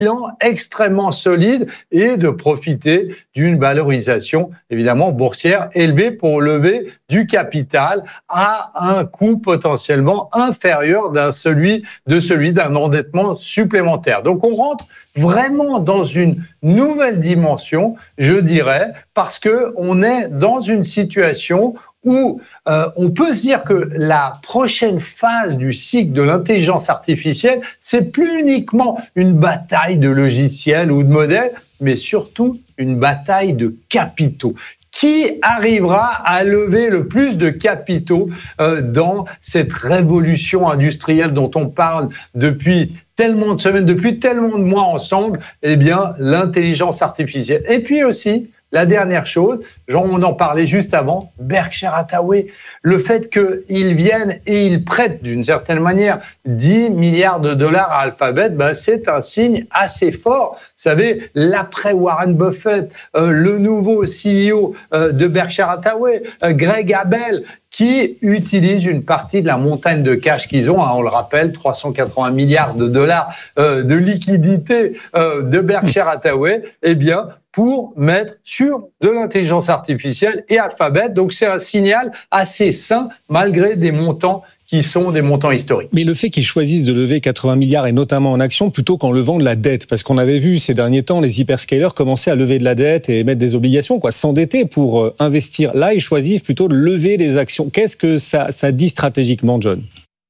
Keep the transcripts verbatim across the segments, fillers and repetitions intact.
extrêmement solide et de profiter d'une valorisation évidemment boursière élevée pour lever du capital à un coût potentiellement inférieur d'un celui, de celui d'un endettement supplémentaire. Donc on rentre vraiment dans une nouvelle dimension, je dirais, parce que on est dans une situation où euh, on peut se dire que la prochaine phase du cycle de l'intelligence artificielle, c'est plus uniquement une bataille de logiciels ou de modèles, mais surtout une bataille de capitaux. Qui arrivera à lever le plus de capitaux euh, dans cette révolution industrielle dont on parle depuis tellement de semaines, depuis tellement de mois ensemble? Eh bien, l'intelligence artificielle. Et puis aussi, la dernière chose, genre on en parlait juste avant, Berkshire Hathaway, le fait qu'ils viennent et ils prêtent d'une certaine manière dix milliards de dollars à Alphabet, ben c'est un signe assez fort. Vous savez, l'après Warren Buffett, euh, le nouveau C E O euh, de Berkshire Hathaway, euh, Greg Abel, qui utilise une partie de la montagne de cash qu'ils ont, hein, on le rappelle, trois cent quatre-vingts milliards de dollars euh, de liquidité euh, de Berkshire Hathaway, eh bien, pour mettre sur de l'intelligence artificielle et Alphabet. Donc, c'est un signal assez sain, malgré des montants qui sont des montants historiques. Mais le fait qu'ils choisissent de lever quatre-vingts milliards, et notamment en actions, plutôt qu'en levant de la dette, parce qu'on avait vu ces derniers temps, les hyperscalers commencer à lever de la dette et émettre des obligations, quoi, s'endetter pour investir. Là, ils choisissent plutôt de lever des actions. Qu'est-ce que ça, ça dit stratégiquement, John ?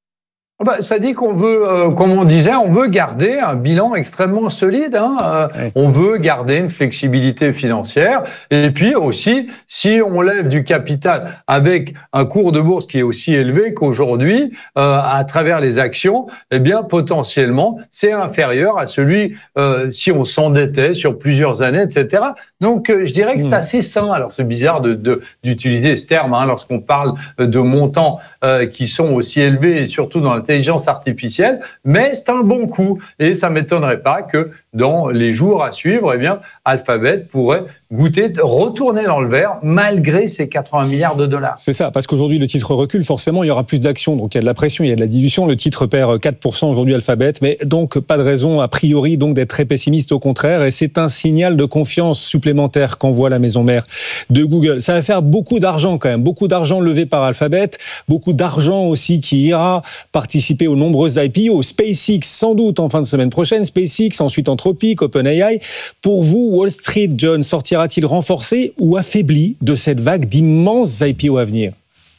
Bah, ça dit qu'on veut, euh, comme on disait, on veut garder un bilan extrêmement solide. Hein. Euh, ouais. On veut garder une flexibilité financière. Et puis aussi, si on lève du capital avec un cours de bourse qui est aussi élevé qu'aujourd'hui, euh, à travers les actions, eh bien potentiellement, c'est inférieur à celui euh, si on s'endettait sur plusieurs années, et cetera. Donc, euh, je dirais que c'est mmh. assez sain. Alors, c'est bizarre de, de, d'utiliser ce terme hein, lorsqu'on parle de montants euh, qui sont aussi élevés, et surtout dans l'intelligence artificielle, mais c'est un bon coup. Et ça ne m'étonnerait pas que dans les jours à suivre, eh bien, Alphabet pourrait goûter, retourner dans le vert, malgré ces quatre-vingts milliards de dollars. C'est ça, parce qu'aujourd'hui, le titre recule, forcément, il y aura plus d'actions, donc il y a de la pression, il y a de la dilution, le titre perd quatre pour cent aujourd'hui Alphabet, mais donc pas de raison, a priori, donc d'être très pessimiste, au contraire, et c'est un signal de confiance supplémentaire qu'envoie la maison mère de Google. Ça va faire beaucoup d'argent quand même, beaucoup d'argent levé par Alphabet, beaucoup d'argent aussi qui ira participer aux nombreuses I P O, SpaceX sans doute en fin de semaine prochaine, SpaceX, ensuite Anthropic, OpenAI. Pour vous, Wall Street, John, sortira-t-il renforcé ou affaibli de cette vague d'immenses I P O à venir ?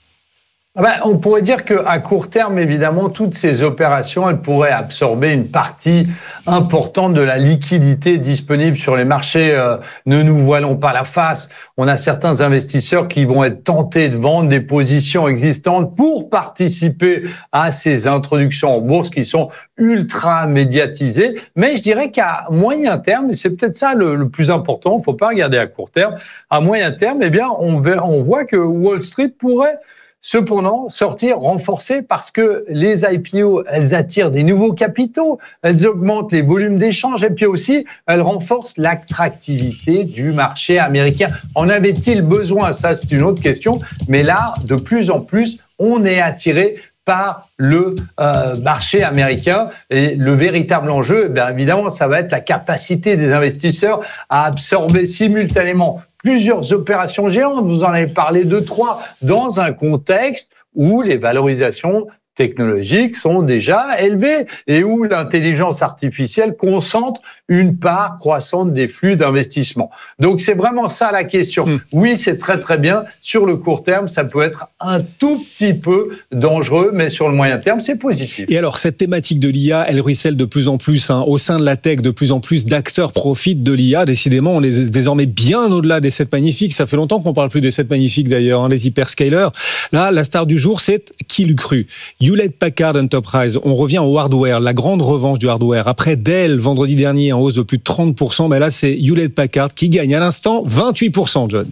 Ben, on pourrait dire qu'à court terme, évidemment, toutes ces opérations, elles pourraient absorber une partie importante de la liquidité disponible sur les marchés. Euh, ne nous voilons pas la face. On a certains investisseurs qui vont être tentés de vendre des positions existantes pour participer à ces introductions en bourse qui sont ultra médiatisées. Mais je dirais qu'à moyen terme, et c'est peut-être ça le, le plus important, il ne faut pas regarder à court terme, à moyen terme, eh bien, on, va, on voit que Wall Street pourrait cependant sortir renforcées parce que les I P O, elles attirent des nouveaux capitaux, elles augmentent les volumes d'échanges et puis aussi, elles renforcent l'attractivité du marché américain. En avait-il besoin? Ça, c'est une autre question. Mais là, de plus en plus, on est attiré par le euh, marché américain. Et le véritable enjeu, bien évidemment, ça va être la capacité des investisseurs à absorber simultanément plusieurs opérations géantes. Vous en avez parlé de trois, dans un contexte où les valorisations technologiques sont déjà élevées et où l'intelligence artificielle concentre une part croissante des flux d'investissement. Donc, c'est vraiment ça la question. Mmh. Oui, c'est très, très bien. Sur le court terme, ça peut être un tout petit peu dangereux, mais sur le moyen terme, c'est positif. Et alors, cette thématique de l'I A, elle ruisselle de plus en plus. Hein. Au sein de la tech, de plus en plus d'acteurs profitent de l'I A. Décidément, on est désormais bien au-delà des sept magnifiques. Ça fait longtemps qu'on ne parle plus des sept magnifiques, d'ailleurs, hein, les hyperscalers. Là, la star du jour, c'est qui l'eût cru ? Hewlett Packard Enterprise, on revient au hardware, la grande revanche du hardware. Après Dell, vendredi dernier, en hausse de plus de trente pour cent, mais là, c'est Hewlett Packard qui gagne à l'instant vingt-huit pour cent, John.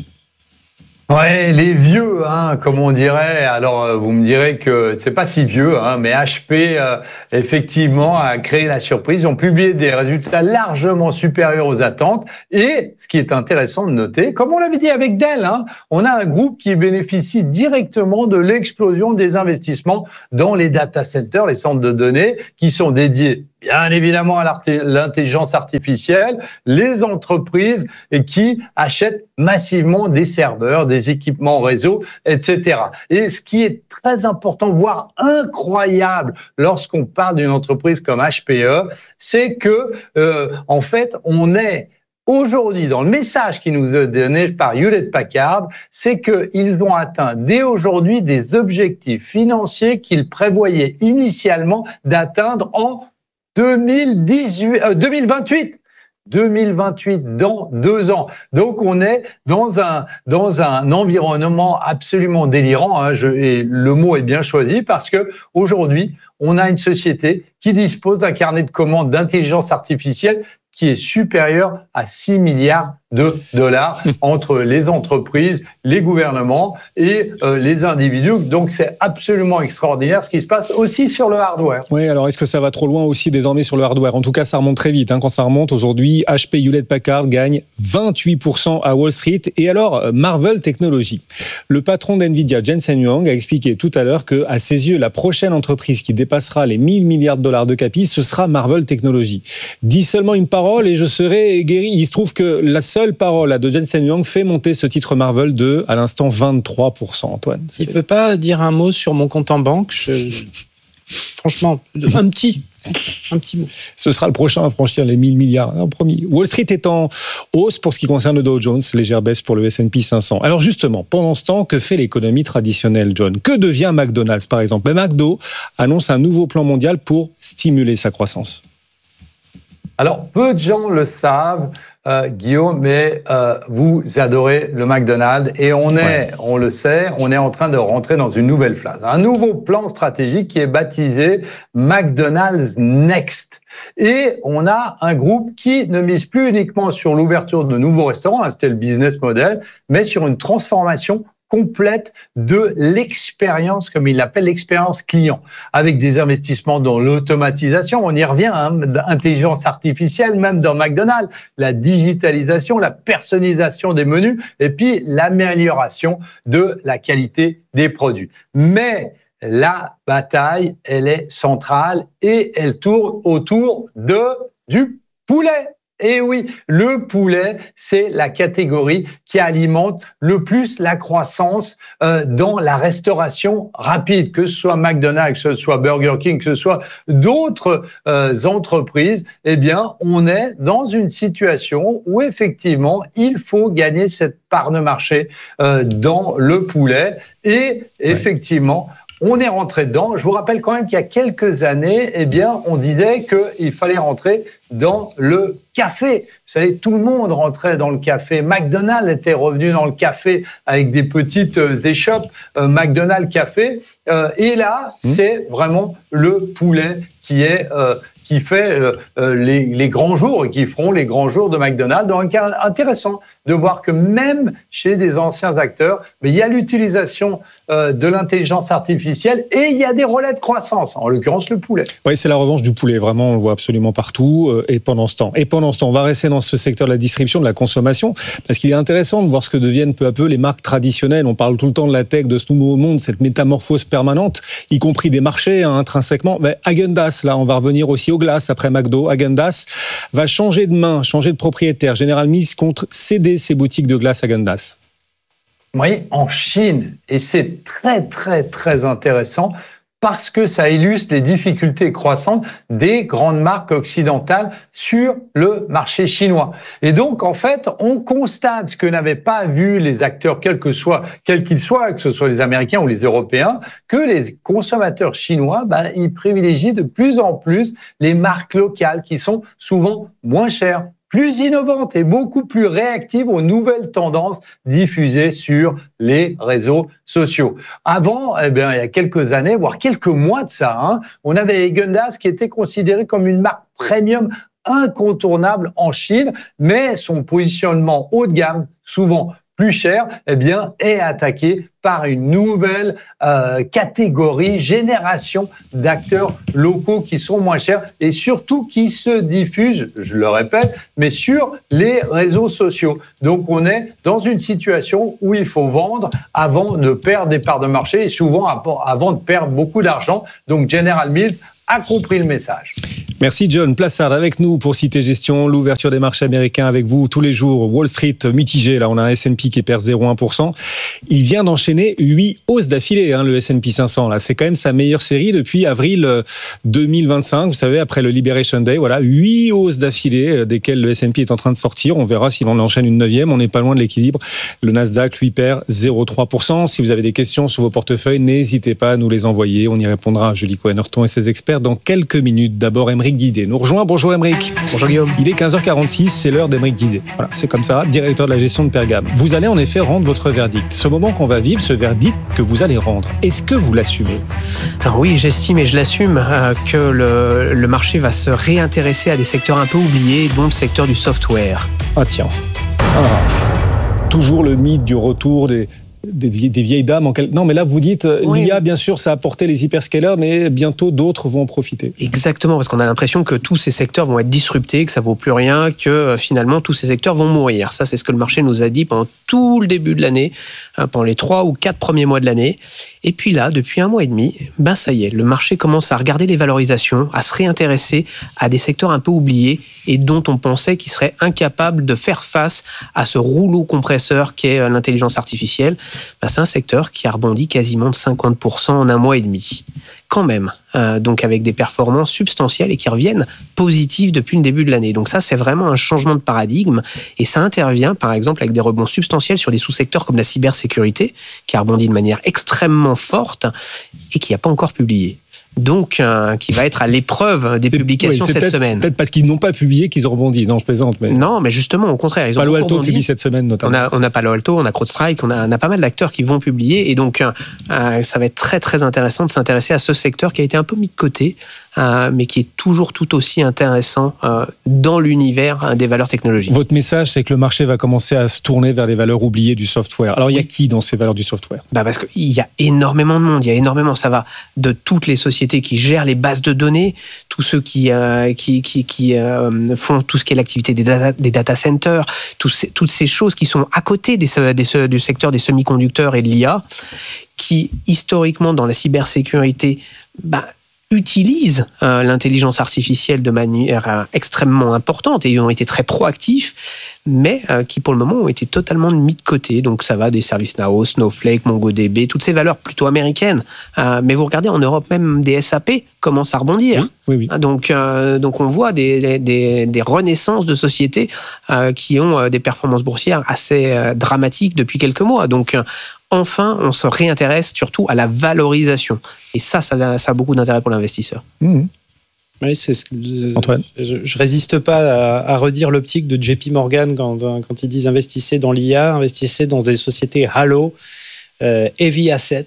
Ouais, les vieux, hein, comme on dirait. Alors, vous me direz que c'est pas si vieux, hein, mais H P, euh, effectivement, a créé la surprise. Ils ont publié des résultats largement supérieurs aux attentes. Et ce qui est intéressant de noter, comme on l'avait dit avec Dell, hein, on a un groupe qui bénéficie directement de l'explosion des investissements dans les data centers, les centres de données, qui sont dédiés bien évidemment à l'intelligence artificielle, les entreprises qui achètent massivement des serveurs, des équipements réseau, et cetera. Et ce qui est très important, voire incroyable, lorsqu'on parle d'une entreprise comme H P E, c'est que, euh, en fait, on est aujourd'hui, dans le message qui nous est donné par Hewlett-Packard, c'est qu'ils ont atteint dès aujourd'hui des objectifs financiers qu'ils prévoyaient initialement d'atteindre en deux mille dix-huit, euh, deux mille vingt-huit. deux mille vingt-huit, dans deux ans. Donc, on est dans un, dans un environnement absolument délirant, hein, je, et le mot est bien choisi, parce que aujourd'hui, on a une société qui dispose d'un carnet de commandes d'intelligence artificielle qui est supérieur à six milliards de dollars entre les entreprises, les gouvernements et euh, les individus. Donc, c'est absolument extraordinaire ce qui se passe aussi sur le hardware. Oui, alors est-ce que ça va trop loin aussi désormais sur le hardware? En tout cas, ça remonte très vite. Hein. Quand ça remonte aujourd'hui, H P Hewlett-Packard gagne vingt-huit pour cent à Wall Street. Et alors, Marvell Technology. Le patron d'NVIDIA, Jensen Huang, a expliqué tout à l'heure qu'à ses yeux, la prochaine entreprise qui dépassera les mille milliards de dollars de capi, ce sera Marvell Technology. Dis seulement une parole et je serai guéri. Il se trouve que la seule seule parole de Jensen Huang fait monter ce titre Marvell de, à l'instant, vingt-trois pour cent, Antoine. Il ne veut pas dire un mot sur mon compte en banque. Je... Franchement, un petit, un petit mot. Ce sera le prochain à franchir les mille milliards, hein, promis. Wall Street est en hausse pour ce qui concerne le Dow Jones, légère baisse pour le S and P cinq cents. Alors justement, pendant ce temps, que fait l'économie traditionnelle, John? Que devient McDonald's, par exemple? Mais McDo annonce un nouveau plan mondial pour stimuler sa croissance. Alors, peu de gens le savent, euh, Guillaume, mais euh, vous adorez le McDonald's et on est, ouais. on le sait, on est en train de rentrer dans une nouvelle phase. Un nouveau plan stratégique qui est baptisé McDonald's Next. Et on a un groupe qui ne mise plus uniquement sur l'ouverture de nouveaux restaurants, hein, c'était le business model, mais sur une transformation complète de l'expérience, comme il l'appelle, l'expérience client, avec des investissements dans l'automatisation, on y revient, hein, intelligence artificielle, même dans McDonald's, la digitalisation, la personnalisation des menus, et puis l'amélioration de la qualité des produits. Mais la bataille, elle est centrale et elle tourne autour de, du poulet. Et oui, le poulet, c'est la catégorie qui alimente le plus la croissance euh, dans la restauration rapide, que ce soit McDonald's, que ce soit Burger King, que ce soit d'autres euh, entreprises. Eh bien, on est dans une situation où effectivement, il faut gagner cette part de marché euh, dans le poulet. Et effectivement, ouais. On est rentré dedans. Je vous rappelle quand même qu'il y a quelques années, eh bien, on disait qu'il fallait rentrer dans le café. Vous savez, tout le monde rentrait dans le café. McDonald's était revenu dans le café avec des petites échoppes, euh, McDonald's Café. Euh, et là, mmh. c'est vraiment le poulet qui est... Euh, qui fait euh, les, les grands jours et qui feront les grands jours de McDonald's. Donc, intéressant de voir que même chez des anciens acteurs, mais il y a l'utilisation euh, de l'intelligence artificielle et il y a des relais de croissance, en l'occurrence le poulet. Oui, c'est la revanche du poulet, vraiment, on le voit absolument partout euh, et pendant ce temps. Et pendant ce temps, on va rester dans ce secteur de la distribution, de la consommation, parce qu'il est intéressant de voir ce que deviennent peu à peu les marques traditionnelles. On parle tout le temps de la tech, de ce nouveau monde, cette métamorphose permanente, y compris des marchés, hein, intrinsèquement. Mais Häagen-Dazs, là, on va revenir aussi au glace après McDo. Häagen-Dazs va changer de main, changer de propriétaire. General Mills compte céder ses boutiques de glace Häagen-Dazs. Oui, en Chine. Et c'est très, très, très intéressant parce que ça illustre les difficultés croissantes des grandes marques occidentales sur le marché chinois. Et donc, en fait, on constate ce que n'avaient pas vu les acteurs, quels que soient, quels qu'ils soient, que ce soit les Américains ou les Européens, que les consommateurs chinois, ben, ils privilégient de plus en plus les marques locales qui sont souvent moins chères, plus innovantes et beaucoup plus réactives aux nouvelles tendances diffusées sur les réseaux sociaux. Avant, eh bien, il y a quelques années, voire quelques mois de ça, hein, on avait Häagen-Dazs qui était considéré comme une marque premium incontournable en Chine, mais son positionnement haut de gamme, souvent plus cher, eh bien, est attaqué par une nouvelle euh, catégorie, génération d'acteurs locaux qui sont moins chers et surtout qui se diffusent, je le répète, mais sur les réseaux sociaux. Donc, on est dans une situation où il faut vendre avant de perdre des parts de marché et souvent avant de perdre beaucoup d'argent. Donc, General Mills a compris le message. Merci John Plassard avec nous pour Cité Gestion, l'ouverture des marchés américains avec vous tous les jours. Wall Street mitigé, là on a un S and P qui perd zéro virgule un pour cent. Il vient d'enchaîner huit hausses d'affilée, hein, le S and P cinq cents. Là, c'est quand même sa meilleure série depuis avril deux mille vingt-cinq. Vous savez, après le Liberation Day, voilà, huit hausses d'affilée, desquelles le S and P est en train de sortir. On verra s'il en enchaîne une neuvième. On n'est pas loin de l'équilibre. Le Nasdaq lui perd zéro virgule trois pour cent. Si vous avez des questions sur vos portefeuilles, n'hésitez pas à nous les envoyer. On y répondra à Julie Cohen-Hurton et ses experts dans quelques minutes. D'abord, Aymeric Guidet nous rejoint. Bonjour Aymeric. Bonjour Guillaume. Il est quinze heures quarante-six, c'est l'heure d'Aymeric Guidet. Voilà, c'est comme ça, directeur de la gestion de Pergame. Vous allez en effet rendre votre verdict. Ce moment qu'on va vivre, ce verdict que vous allez rendre, est-ce que vous l'assumez ? Alors oui, j'estime et je l'assume euh, que le, le marché va se réintéresser à des secteurs un peu oubliés, dont le secteur du software. Ah tiens. Ah. Toujours le mythe du retour des... Des, des vieilles dames en quel... Non, mais là, vous dites, oui. l'I A, bien sûr, ça a apporté les hyperscalers, mais bientôt, d'autres vont en profiter. Exactement, parce qu'on a l'impression que tous ces secteurs vont être disruptés, que ça vaut plus rien, que euh, finalement, tous ces secteurs vont mourir. Ça, c'est ce que le marché nous a dit pendant tout le début de l'année, hein, pendant les trois ou quatre premiers mois de l'année. Et puis là, depuis un mois et demi, ben ça y est, le marché commence à regarder les valorisations, à se réintéresser à des secteurs un peu oubliés et dont on pensait qu'ils seraient incapables de faire face à ce rouleau compresseur qu'est l'intelligence artificielle. Ben, c'est un secteur qui a rebondi quasiment de cinquante pour cent en un mois et demi. Quand même, euh, donc avec des performances substantielles et qui reviennent positives depuis le début de l'année. Donc ça, c'est vraiment un changement de paradigme et ça intervient, par exemple, avec des rebonds substantiels sur des sous-secteurs comme la cybersécurité, qui a rebondi de manière extrêmement forte et qui n'a pas encore publié. Donc, euh, qui va être à l'épreuve des c'est, publications oui, cette peut-être, semaine. Peut-être parce qu'ils n'ont pas publié qu'ils ont rebondi. Non, je plaisante. Mais... Non, mais justement, au contraire, ils ont Palo Alto rebondi. publie cette semaine, notamment. On a, on a Palo Alto, on a CrowdStrike, on a, on a pas mal d'acteurs qui vont publier. Et donc, euh, ça va être très, très intéressant de s'intéresser à ce secteur qui a été un peu mis de côté, euh, mais qui est toujours tout aussi intéressant euh, dans l'univers euh, des valeurs technologiques. Votre message, c'est que le marché va commencer à se tourner vers les valeurs oubliées du software. Alors, il y a qui dans ces valeurs du software ? Bah parce qu'il y a énormément de monde, il y a énormément, ça va de toutes les sociétés qui gèrent les bases de données, tous ceux qui, euh, qui, qui, qui euh, font tout ce qui est l'activité des data, des data centers, tous ces, toutes ces choses qui sont à côté des, des, du secteur des semi-conducteurs et de l'I A, qui historiquement dans la cybersécurité bah, utilisent euh, l'intelligence artificielle de manière euh, extrêmement importante et ont été très proactifs, mais euh, qui pour le moment ont été totalement mis de côté. Donc ça va des ServiceNow, Snowflake, MongoDB, toutes ces valeurs plutôt américaines. Euh, mais vous regardez en Europe, même des S A P commencent à rebondir. Oui, oui, oui. Donc, euh, donc on voit des, des, des renaissances de sociétés euh, qui ont euh, des performances boursières assez euh, dramatiques depuis quelques mois. Donc euh, enfin, on se réintéresse surtout à la valorisation. Et ça, ça a, ça a beaucoup d'intérêt pour l'investisseur. Mmh. Oui, c'est, Antoine. Je ne résiste pas à, à redire l'optique de J P Morgan quand, quand ils disent investissez dans l'I A, investissez dans des sociétés halo, euh, heavy assets,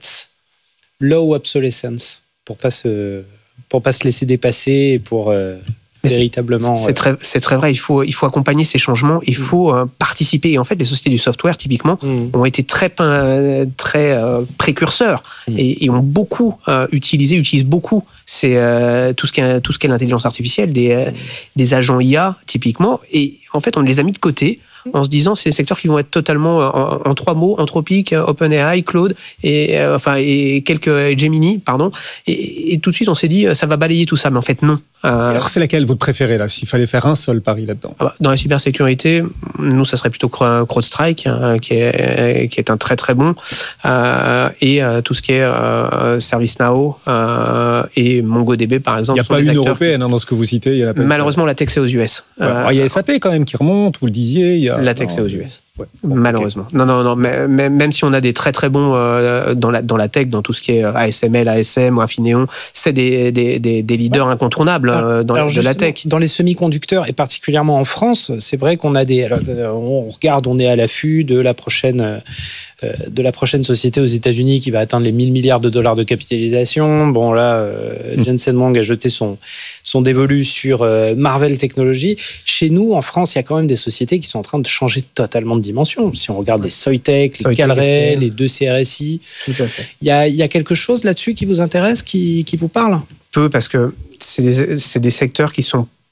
low obsolescence, pour pas se, pour pas se laisser dépasser et pour euh, véritablement... C'est, c'est, très, c'est très vrai, il faut, il faut accompagner ces changements, il faut euh, participer. Et en fait, les sociétés du software, typiquement, mmh. ont été très, très euh, précurseurs mmh. et, et ont beaucoup euh, utilisé, utilisent beaucoup c'est euh, tout ce qui est, tout ce qui est l'intelligence artificielle, des, euh, des agents I A, typiquement. Et en fait, on les a mis de côté en se disant c'est des secteurs qui vont être totalement en, en trois mots, Anthropic, OpenAI, Claude et euh, enfin et quelques Gemini, pardon. Et, et tout de suite on s'est dit ça va balayer tout ça, mais en fait non. Euh, Alors c'est laquelle votre préférée là, s'il fallait faire un seul pari là-dedans? Dans la cybersécurité, nous ça serait plutôt CrowdStrike hein, qui est qui est un très très bon euh, et euh, tout ce qui est euh, ServiceNow euh, et MongoDB par exemple. Il n'y a pas une européenne hein, dans ce que vous citez. Il y en a pas malheureusement la tech c'est aux U S. Ouais. Euh, il y a S A P quand même qui remonte, vous le disiez. Il y a... La tech c'est aux U S. Ouais. Bon, malheureusement. Okay. Non, non, non. Mais, même si on a des très très bons euh, dans la dans la tech, dans tout ce qui est A S M L, A S M ou Infineon, c'est des des des, des leaders ouais. incontournables euh, dans alors, de la tech. Dans les semi-conducteurs et particulièrement en France, c'est vrai qu'on a des. Alors, on regarde, on est à l'affût de la prochaine. Euh, de la prochaine société aux États-Unis qui va atteindre les mille milliards de dollars de capitalisation. Bon, là, euh, Jensen Huang a jeté son, son dévolu sur euh, Marvell Technologies. Chez nous, en France, il y a quand même des sociétés qui sont en train de changer totalement de dimension. Si on regarde les Soitec, les Calray, les deux C R S I, tout à fait. Il y a, il y a quelque chose là-dessus qui vous intéresse, qui, qui vous parle ? Peu, parce que c'est des, c'est des secteurs qui sont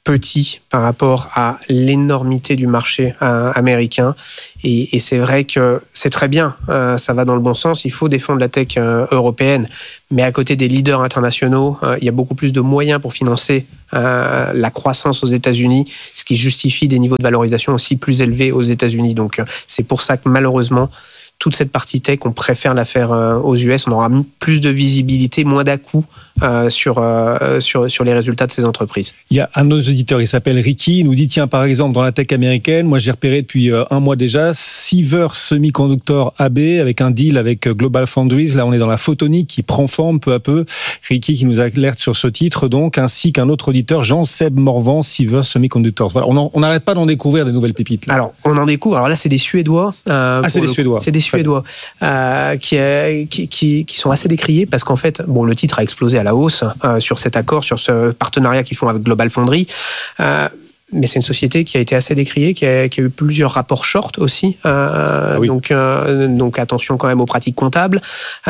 petit par rapport à l'énormité du marché euh, américain. Et, et c'est vrai que c'est très bien, euh, ça va dans le bon sens, il faut défendre la tech euh, européenne. Mais à côté des leaders internationaux, euh, il y a beaucoup plus de moyens pour financer euh, la croissance aux États-Unis, ce qui justifie des niveaux de valorisation aussi plus élevés aux États-Unis. Donc euh, c'est pour ça que malheureusement, toute cette partie tech, on préfère la faire euh, aux U S. On aura plus de visibilité, moins d'à-coups euh, sur, euh, sur, sur les résultats de ces entreprises. Il y a un de nos auditeurs, il s'appelle Ricky, il nous dit, tiens, par exemple, dans la tech américaine, moi j'ai repéré depuis euh, un mois déjà, Sivers Semiconductor A B avec un deal avec Global Foundries. Là, on est dans la photonique qui prend forme peu à peu. Ricky qui nous alerte sur ce titre, donc, ainsi qu'un autre auditeur, Jean-Seb Morvan, Sivers Semiconductors. Voilà, on n'arrête pas d'en découvrir des nouvelles pépites. Là. Alors, on en découvre. Alors là, c'est des Suédois. Euh, ah, c'est des le... Suédois. C'est des Suédois euh, qui, euh, qui, qui, qui sont assez décriés parce qu'en fait, bon, le titre a explosé à la hausse euh, sur cet accord, sur ce partenariat qu'ils font avec Global Foundries. Euh, mais c'est une société qui a été assez décriée, qui a, qui a eu plusieurs rapports short aussi. Euh, ah oui. donc, euh, donc attention quand même aux pratiques comptables,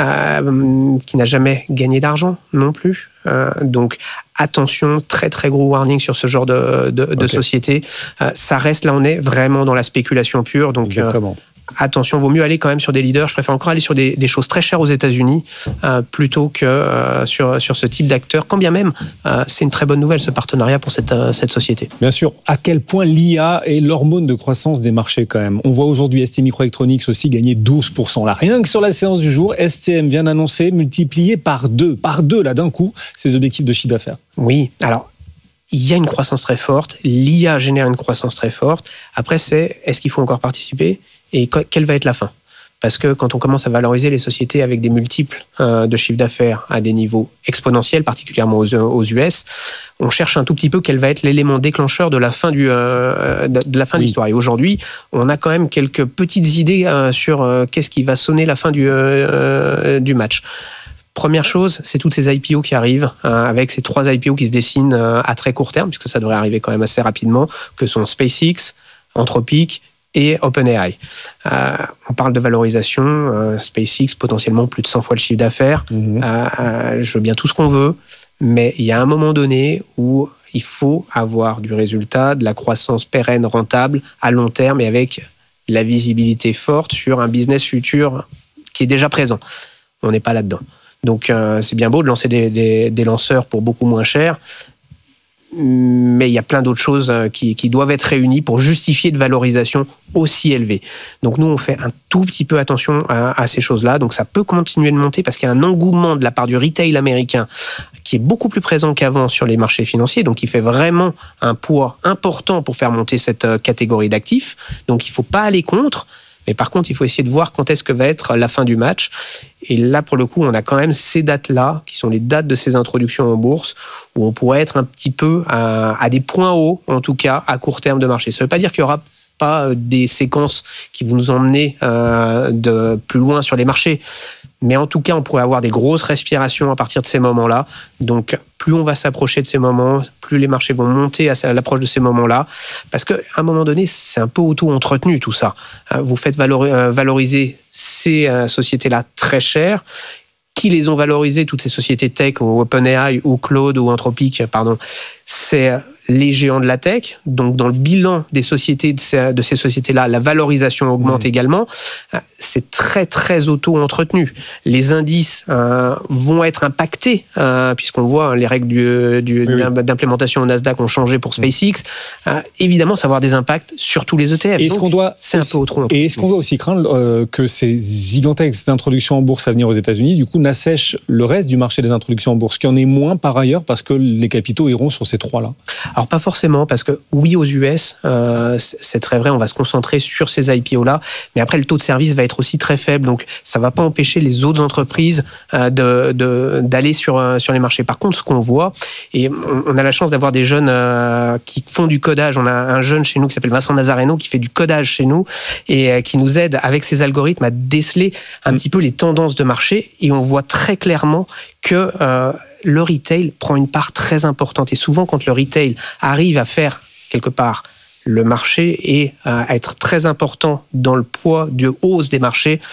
euh, qui n'a jamais gagné d'argent non plus. Euh, donc attention, très très gros warning sur ce genre de, de, de okay. société. Euh, ça reste, là on est vraiment dans la spéculation pure. Donc, exactement. Euh, attention, vaut mieux aller quand même sur des leaders. Je préfère encore aller sur des, des choses très chères aux États-Unis euh, plutôt que euh, sur, sur ce type d'acteurs. Quand bien même, euh, c'est une très bonne nouvelle ce partenariat pour cette, euh, cette société. Bien sûr. À quel point l'I A est l'hormone de croissance des marchés quand même. On voit aujourd'hui S T Microelectronics aussi gagner douze pour cent. Là, rien que sur la séance du jour, S T M vient d'annoncer multiplier par deux, par deux là d'un coup, ses objectifs de chiffre d'affaires. Oui. Alors. Il y a une croissance très forte, l'I A génère une croissance très forte. Après, c'est est-ce qu'il faut encore participer et quelle va être la fin ? Parce que quand on commence à valoriser les sociétés avec des multiples euh, de chiffre d'affaires à des niveaux exponentiels, particulièrement aux, aux U S, on cherche un tout petit peu quel va être l'élément déclencheur de la fin, du, euh, de la fin oui. de l'histoire. Et aujourd'hui, on a quand même quelques petites idées euh, sur euh, qu'est-ce qui va sonner la fin du, euh, du match. Première chose, c'est toutes ces I P O qui arrivent, euh, avec ces trois I P O qui se dessinent euh, à très court terme, puisque ça devrait arriver quand même assez rapidement, que sont SpaceX, Anthropic et OpenAI. Euh, on parle de valorisation, euh, SpaceX potentiellement plus de cent fois le chiffre d'affaires. Mmh. Euh, euh, je veux bien tout ce qu'on veut, mais il y a un moment donné où il faut avoir du résultat, de la croissance pérenne, rentable, à long terme et avec la visibilité forte sur un business futur qui est déjà présent. On n'est pas là-dedans. Donc, euh, c'est bien beau de lancer des, des, des lanceurs pour beaucoup moins cher, mais il y a plein d'autres choses qui, qui doivent être réunies pour justifier de valorisation aussi élevée. Donc, nous, on fait un tout petit peu attention à, à ces choses-là. Donc, ça peut continuer de monter parce qu'il y a un engouement de la part du retail américain qui est beaucoup plus présent qu'avant sur les marchés financiers. Donc, il fait vraiment un poids important pour faire monter cette catégorie d'actifs. Donc, il ne faut pas aller contre. Mais par contre, il faut essayer de voir quand est-ce que va être la fin du match. Et là, pour le coup, on a quand même ces dates-là, qui sont les dates de ces introductions en bourse, où on pourrait être un petit peu à, à des points hauts, en tout cas, à court terme de marché. Ça ne veut pas dire qu'il n'y aura pas des séquences qui vont nous emmener euh, de plus loin sur les marchés. Mais en tout cas, on pourrait avoir des grosses respirations à partir de ces moments-là. Donc, plus on va s'approcher de ces moments, plus les marchés vont monter à l'approche de ces moments-là. Parce qu'à un moment donné, c'est un peu auto-entretenu tout ça. Vous faites valoriser ces sociétés-là très chères. Qui les ont valorisées, toutes ces sociétés tech, ou OpenAI, ou Claude, ou Anthropic, pardon, c'est les géants de la tech. Donc, dans le bilan des sociétés, de ces, de ces sociétés-là, la valorisation augmente mmh. également. C'est très, très auto-entretenu. Les indices euh, vont être impactés, euh, puisqu'on voit les règles du, du, oui, oui. d'implémentation au Nasdaq ont changé pour SpaceX. Euh, évidemment, ça va avoir des impacts sur tous les E T F. Et est-ce Donc, qu'on doit c'est aussi, un peu trop Et est-ce qu'on doit aussi craindre euh, que ces gigantesques introductions en bourse à venir aux États-Unis, du coup, n'assèchent le reste du marché des introductions en bourse, qui en est moins par ailleurs, parce que les capitaux iront sur ces trois-là? Alors, pas forcément, parce que oui, aux U S, euh, c'est très vrai, on va se concentrer sur ces I P O-là, mais après, le taux de service va être aussi très faible, donc ça ne va pas empêcher les autres entreprises euh, de, de, d'aller sur, euh, sur les marchés. Par contre, ce qu'on voit, et on, on a la chance d'avoir des jeunes euh, qui font du codage, on a un jeune chez nous qui s'appelle Vincent Nazareno, qui fait du codage chez nous, et euh, qui nous aide avec ses algorithmes à déceler un mmh. petit peu les tendances de marché, et on voit très clairement que euh, le retail prend une part très importante. Et souvent, quand le retail arrive à faire, quelque part, le marché et à être très important dans le poids de hausse des marchés,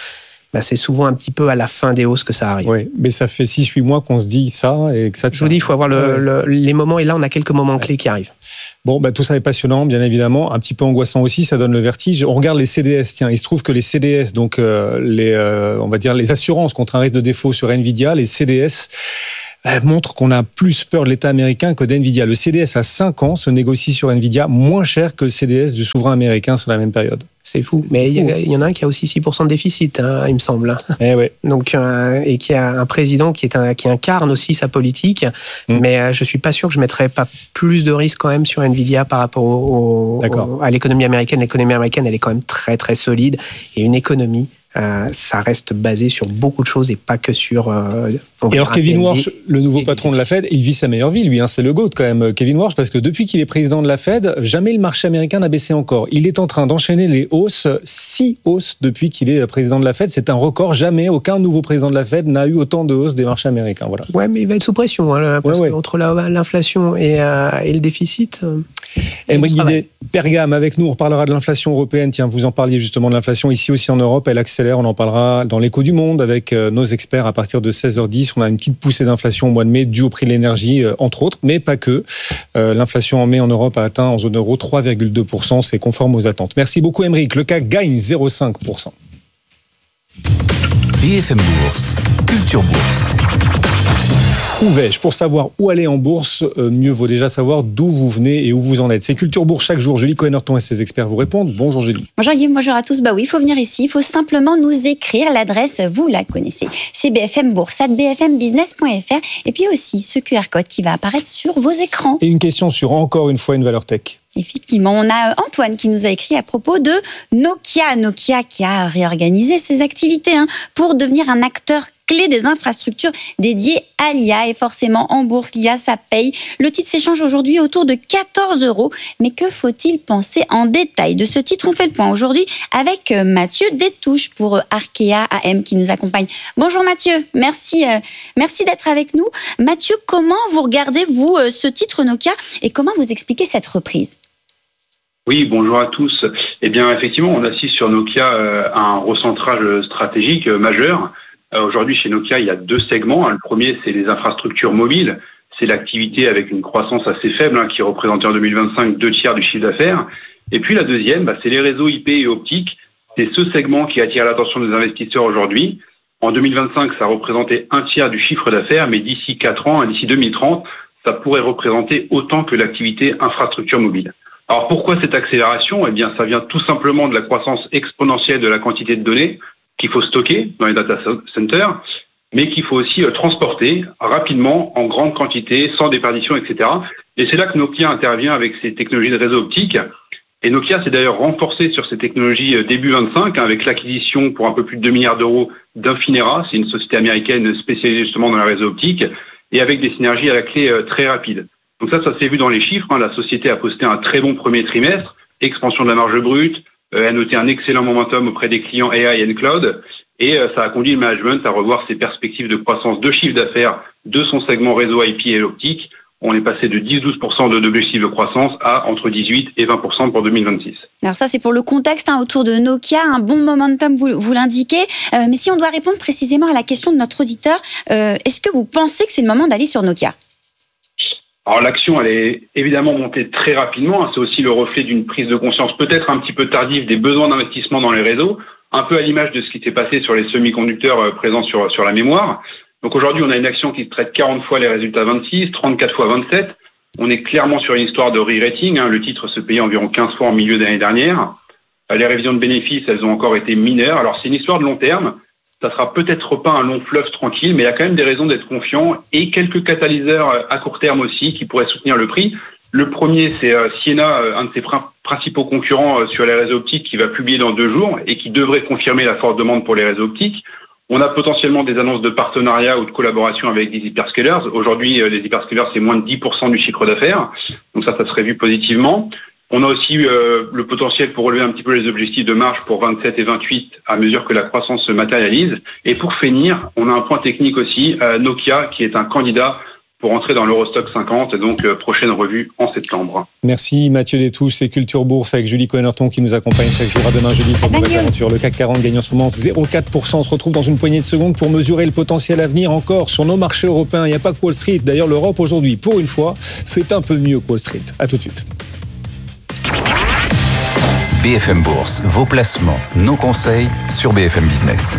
bah, c'est souvent un petit peu à la fin des hausses que ça arrive. Oui, mais ça fait six huit mois qu'on se dit ça et que ça. Je vous dis, il faut avoir le, ouais. le, les moments, et là, on a quelques moments ouais. clés qui arrivent. Bon, bah, tout ça est passionnant, bien évidemment, un petit peu angoissant aussi, ça donne le vertige. On regarde les C D S, tiens, il se trouve que les C D S, donc euh, les, euh, on va dire les assurances contre un risque de défaut sur Nvidia, les C D S, euh, montrent qu'on a plus peur de l'État américain que d'Nvidia. Le C D S à cinq ans se négocie sur Nvidia moins cher que le C D S du souverain américain sur la même période. C'est fou. Mais il y, y en a un qui a aussi six pour cent de déficit, hein, il me semble. Eh ouais. Donc, euh, et qui a un président qui, est un, qui incarne aussi sa politique. Mmh. Mais euh, je ne suis pas sûr que je ne mettrais pas plus de risques quand même sur Nvidia par rapport au, au, à l'économie américaine. L'économie américaine, elle est quand même très, très solide. Et une économie, Euh, ça reste basé sur beaucoup de choses et pas que sur... Euh, et alors Kevin Warsh, le nouveau patron de la Fed, il vit sa meilleure vie, lui, hein, c'est le GOAT quand même, Kevin Warsh, parce que depuis qu'il est président de la Fed, jamais le marché américain n'a baissé encore. Il est en train d'enchaîner les hausses, six hausses depuis qu'il est président de la Fed, c'est un record, jamais aucun nouveau président de la Fed n'a eu autant de hausses des marchés américains. Voilà. Ouais, mais il va être sous pression, hein, parce ouais, ouais. qu'entre la, l'inflation et, euh, et le déficit... Euh, Aymeric Guidet, Pergame avec nous, on reparlera de l'inflation européenne. Tiens, vous en parliez justement de l'inflation ici aussi en Europe, elle accélère, on en parlera dans l'écho du monde avec nos experts à partir de seize heures dix. On a une petite poussée d'inflation au mois de mai due au prix de l'énergie, entre autres, mais pas que. Euh, l'inflation en mai en Europe a atteint en zone euro trois virgule deux pour cent, c'est conforme aux attentes. Merci beaucoup Aymeric, le C A C gagne zéro virgule cinq pour cent. B F M Bourse, Culture Bourse. Où vais-je ? Pour savoir où aller en bourse, euh, mieux vaut déjà savoir d'où vous venez et où vous en êtes. C'est Culture Bourse chaque jour. Julie Cohen-Norton et ses experts vous répondent. Bonjour Julie. Bonjour Guillaume, bonjour à tous. Bah oui, il faut venir ici. Il faut simplement nous écrire. L'adresse, vous la connaissez. C'est b f m bourse arobase b f m business point f r. Et puis aussi ce Q R code qui va apparaître sur vos écrans. Et une question sur encore une fois une valeur tech. Effectivement, on a Antoine qui nous a écrit à propos de Nokia. Nokia qui a réorganisé ses activités hein, pour devenir un acteur clé des infrastructures dédiées à l'I A. Et forcément, en bourse, l'I A, ça paye. Le titre s'échange aujourd'hui autour de quatorze euros. Mais que faut-il penser en détail de ce titre ? On fait le point aujourd'hui avec Mathieu Détouche pour Arkea A M qui nous accompagne. Bonjour Mathieu, merci, euh, merci d'être avec nous. Mathieu, comment vous regardez, vous, euh, ce titre Nokia et comment vous expliquez cette reprise ? Oui, bonjour à tous. Eh bien, effectivement, on assiste sur Nokia euh, un recentrage stratégique euh, majeur. Euh, aujourd'hui, chez Nokia, il y a deux segments. Le premier, c'est les infrastructures mobiles. C'est l'activité avec une croissance assez faible hein, qui représentait en deux mille vingt-cinq deux tiers du chiffre d'affaires. Et puis la deuxième, bah, c'est les réseaux I P et optiques. C'est ce segment qui attire l'attention des investisseurs aujourd'hui. En deux mille vingt-cinq, ça représentait un tiers du chiffre d'affaires, mais d'ici quatre ans, d'ici deux mille trente, ça pourrait représenter autant que l'activité infrastructure mobile. Alors pourquoi cette accélération ? Eh bien, ça vient tout simplement de la croissance exponentielle de la quantité de données qu'il faut stocker dans les data centers, mais qu'il faut aussi transporter rapidement, en grande quantité, sans déperdition, et cetera. Et c'est là que Nokia intervient avec ses technologies de réseau optique. Et Nokia s'est d'ailleurs renforcé sur ces technologies début vingt-cinq, hein, avec l'acquisition pour un peu plus de deux milliards d'euros d'Infinera, c'est une société américaine spécialisée justement dans la réseau optique, et avec des synergies à la clé euh, très rapides. Donc ça, ça s'est vu dans les chiffres. Hein. La société a posté un très bon premier trimestre, expansion de la marge brute, euh, elle a noté un excellent momentum auprès des clients A I et Cloud, et euh, ça a conduit le management à revoir ses perspectives de croissance de chiffre d'affaires de son segment réseau I P et l'optique. On est passé de dix à douze pour cent de objectif de croissance à entre dix-huit et vingt pour cent pour deux mille vingt-six. Alors ça, c'est pour le contexte hein, autour de Nokia, un bon momentum, vous, vous l'indiquez. Euh, mais si on doit répondre précisément à la question de notre auditeur, euh, est-ce que vous pensez que c'est le moment d'aller sur Nokia ? Alors l'action, elle est évidemment montée très rapidement. C'est aussi le reflet d'une prise de conscience peut-être un petit peu tardive des besoins d'investissement dans les réseaux, un peu à l'image de ce qui s'est passé sur les semi-conducteurs présents sur, sur la mémoire. Donc aujourd'hui, on a une action qui se traite quarante fois les résultats vingt-six, trente-quatre fois vingt-sept. On est clairement sur une histoire de re-rating. Hein. Le titre se payait environ quinze fois en milieu d'année dernière. Les révisions de bénéfices, elles ont encore été mineures. Alors c'est une histoire de long terme. Ça sera peut-être pas un long fleuve tranquille, mais il y a quand même des raisons d'être confiant et quelques catalyseurs à court terme aussi qui pourraient soutenir le prix. Le premier, c'est euh, Ciena, un de ses pr- principaux concurrents euh, sur les réseaux optiques qui va publier dans deux jours et qui devrait confirmer la forte demande pour les réseaux optiques. On a potentiellement des annonces de partenariat ou de collaboration avec des hyperscalers. Aujourd'hui, euh, les hyperscalers, c'est moins de dix pour cent du chiffre d'affaires. Donc ça, ça serait vu positivement. On a aussi euh, le potentiel pour relever un petit peu les objectifs de marge pour vingt-sept et vingt-huit à mesure que la croissance se matérialise. Et pour finir, on a un point technique aussi, euh, Nokia qui est un candidat pour entrer dans l'Eurostock cinquante, et donc euh, prochaine revue en septembre. Merci Mathieu Détouche, c'est Culture Bourse avec Julie Cohen-Norton qui nous accompagne chaque jour. À demain jeudi pour une nouvelle aventure. Le C A C quarante gagne en ce moment zéro virgule quatre pour cent. On se retrouve dans une poignée de secondes pour mesurer le potentiel à venir encore sur nos marchés européens. Il n'y a pas que Wall Street. D'ailleurs, l'Europe aujourd'hui, pour une fois, fait un peu mieux que Wall Street. À tout de suite. B F M Bourse, vos placements, nos conseils sur B F M Business.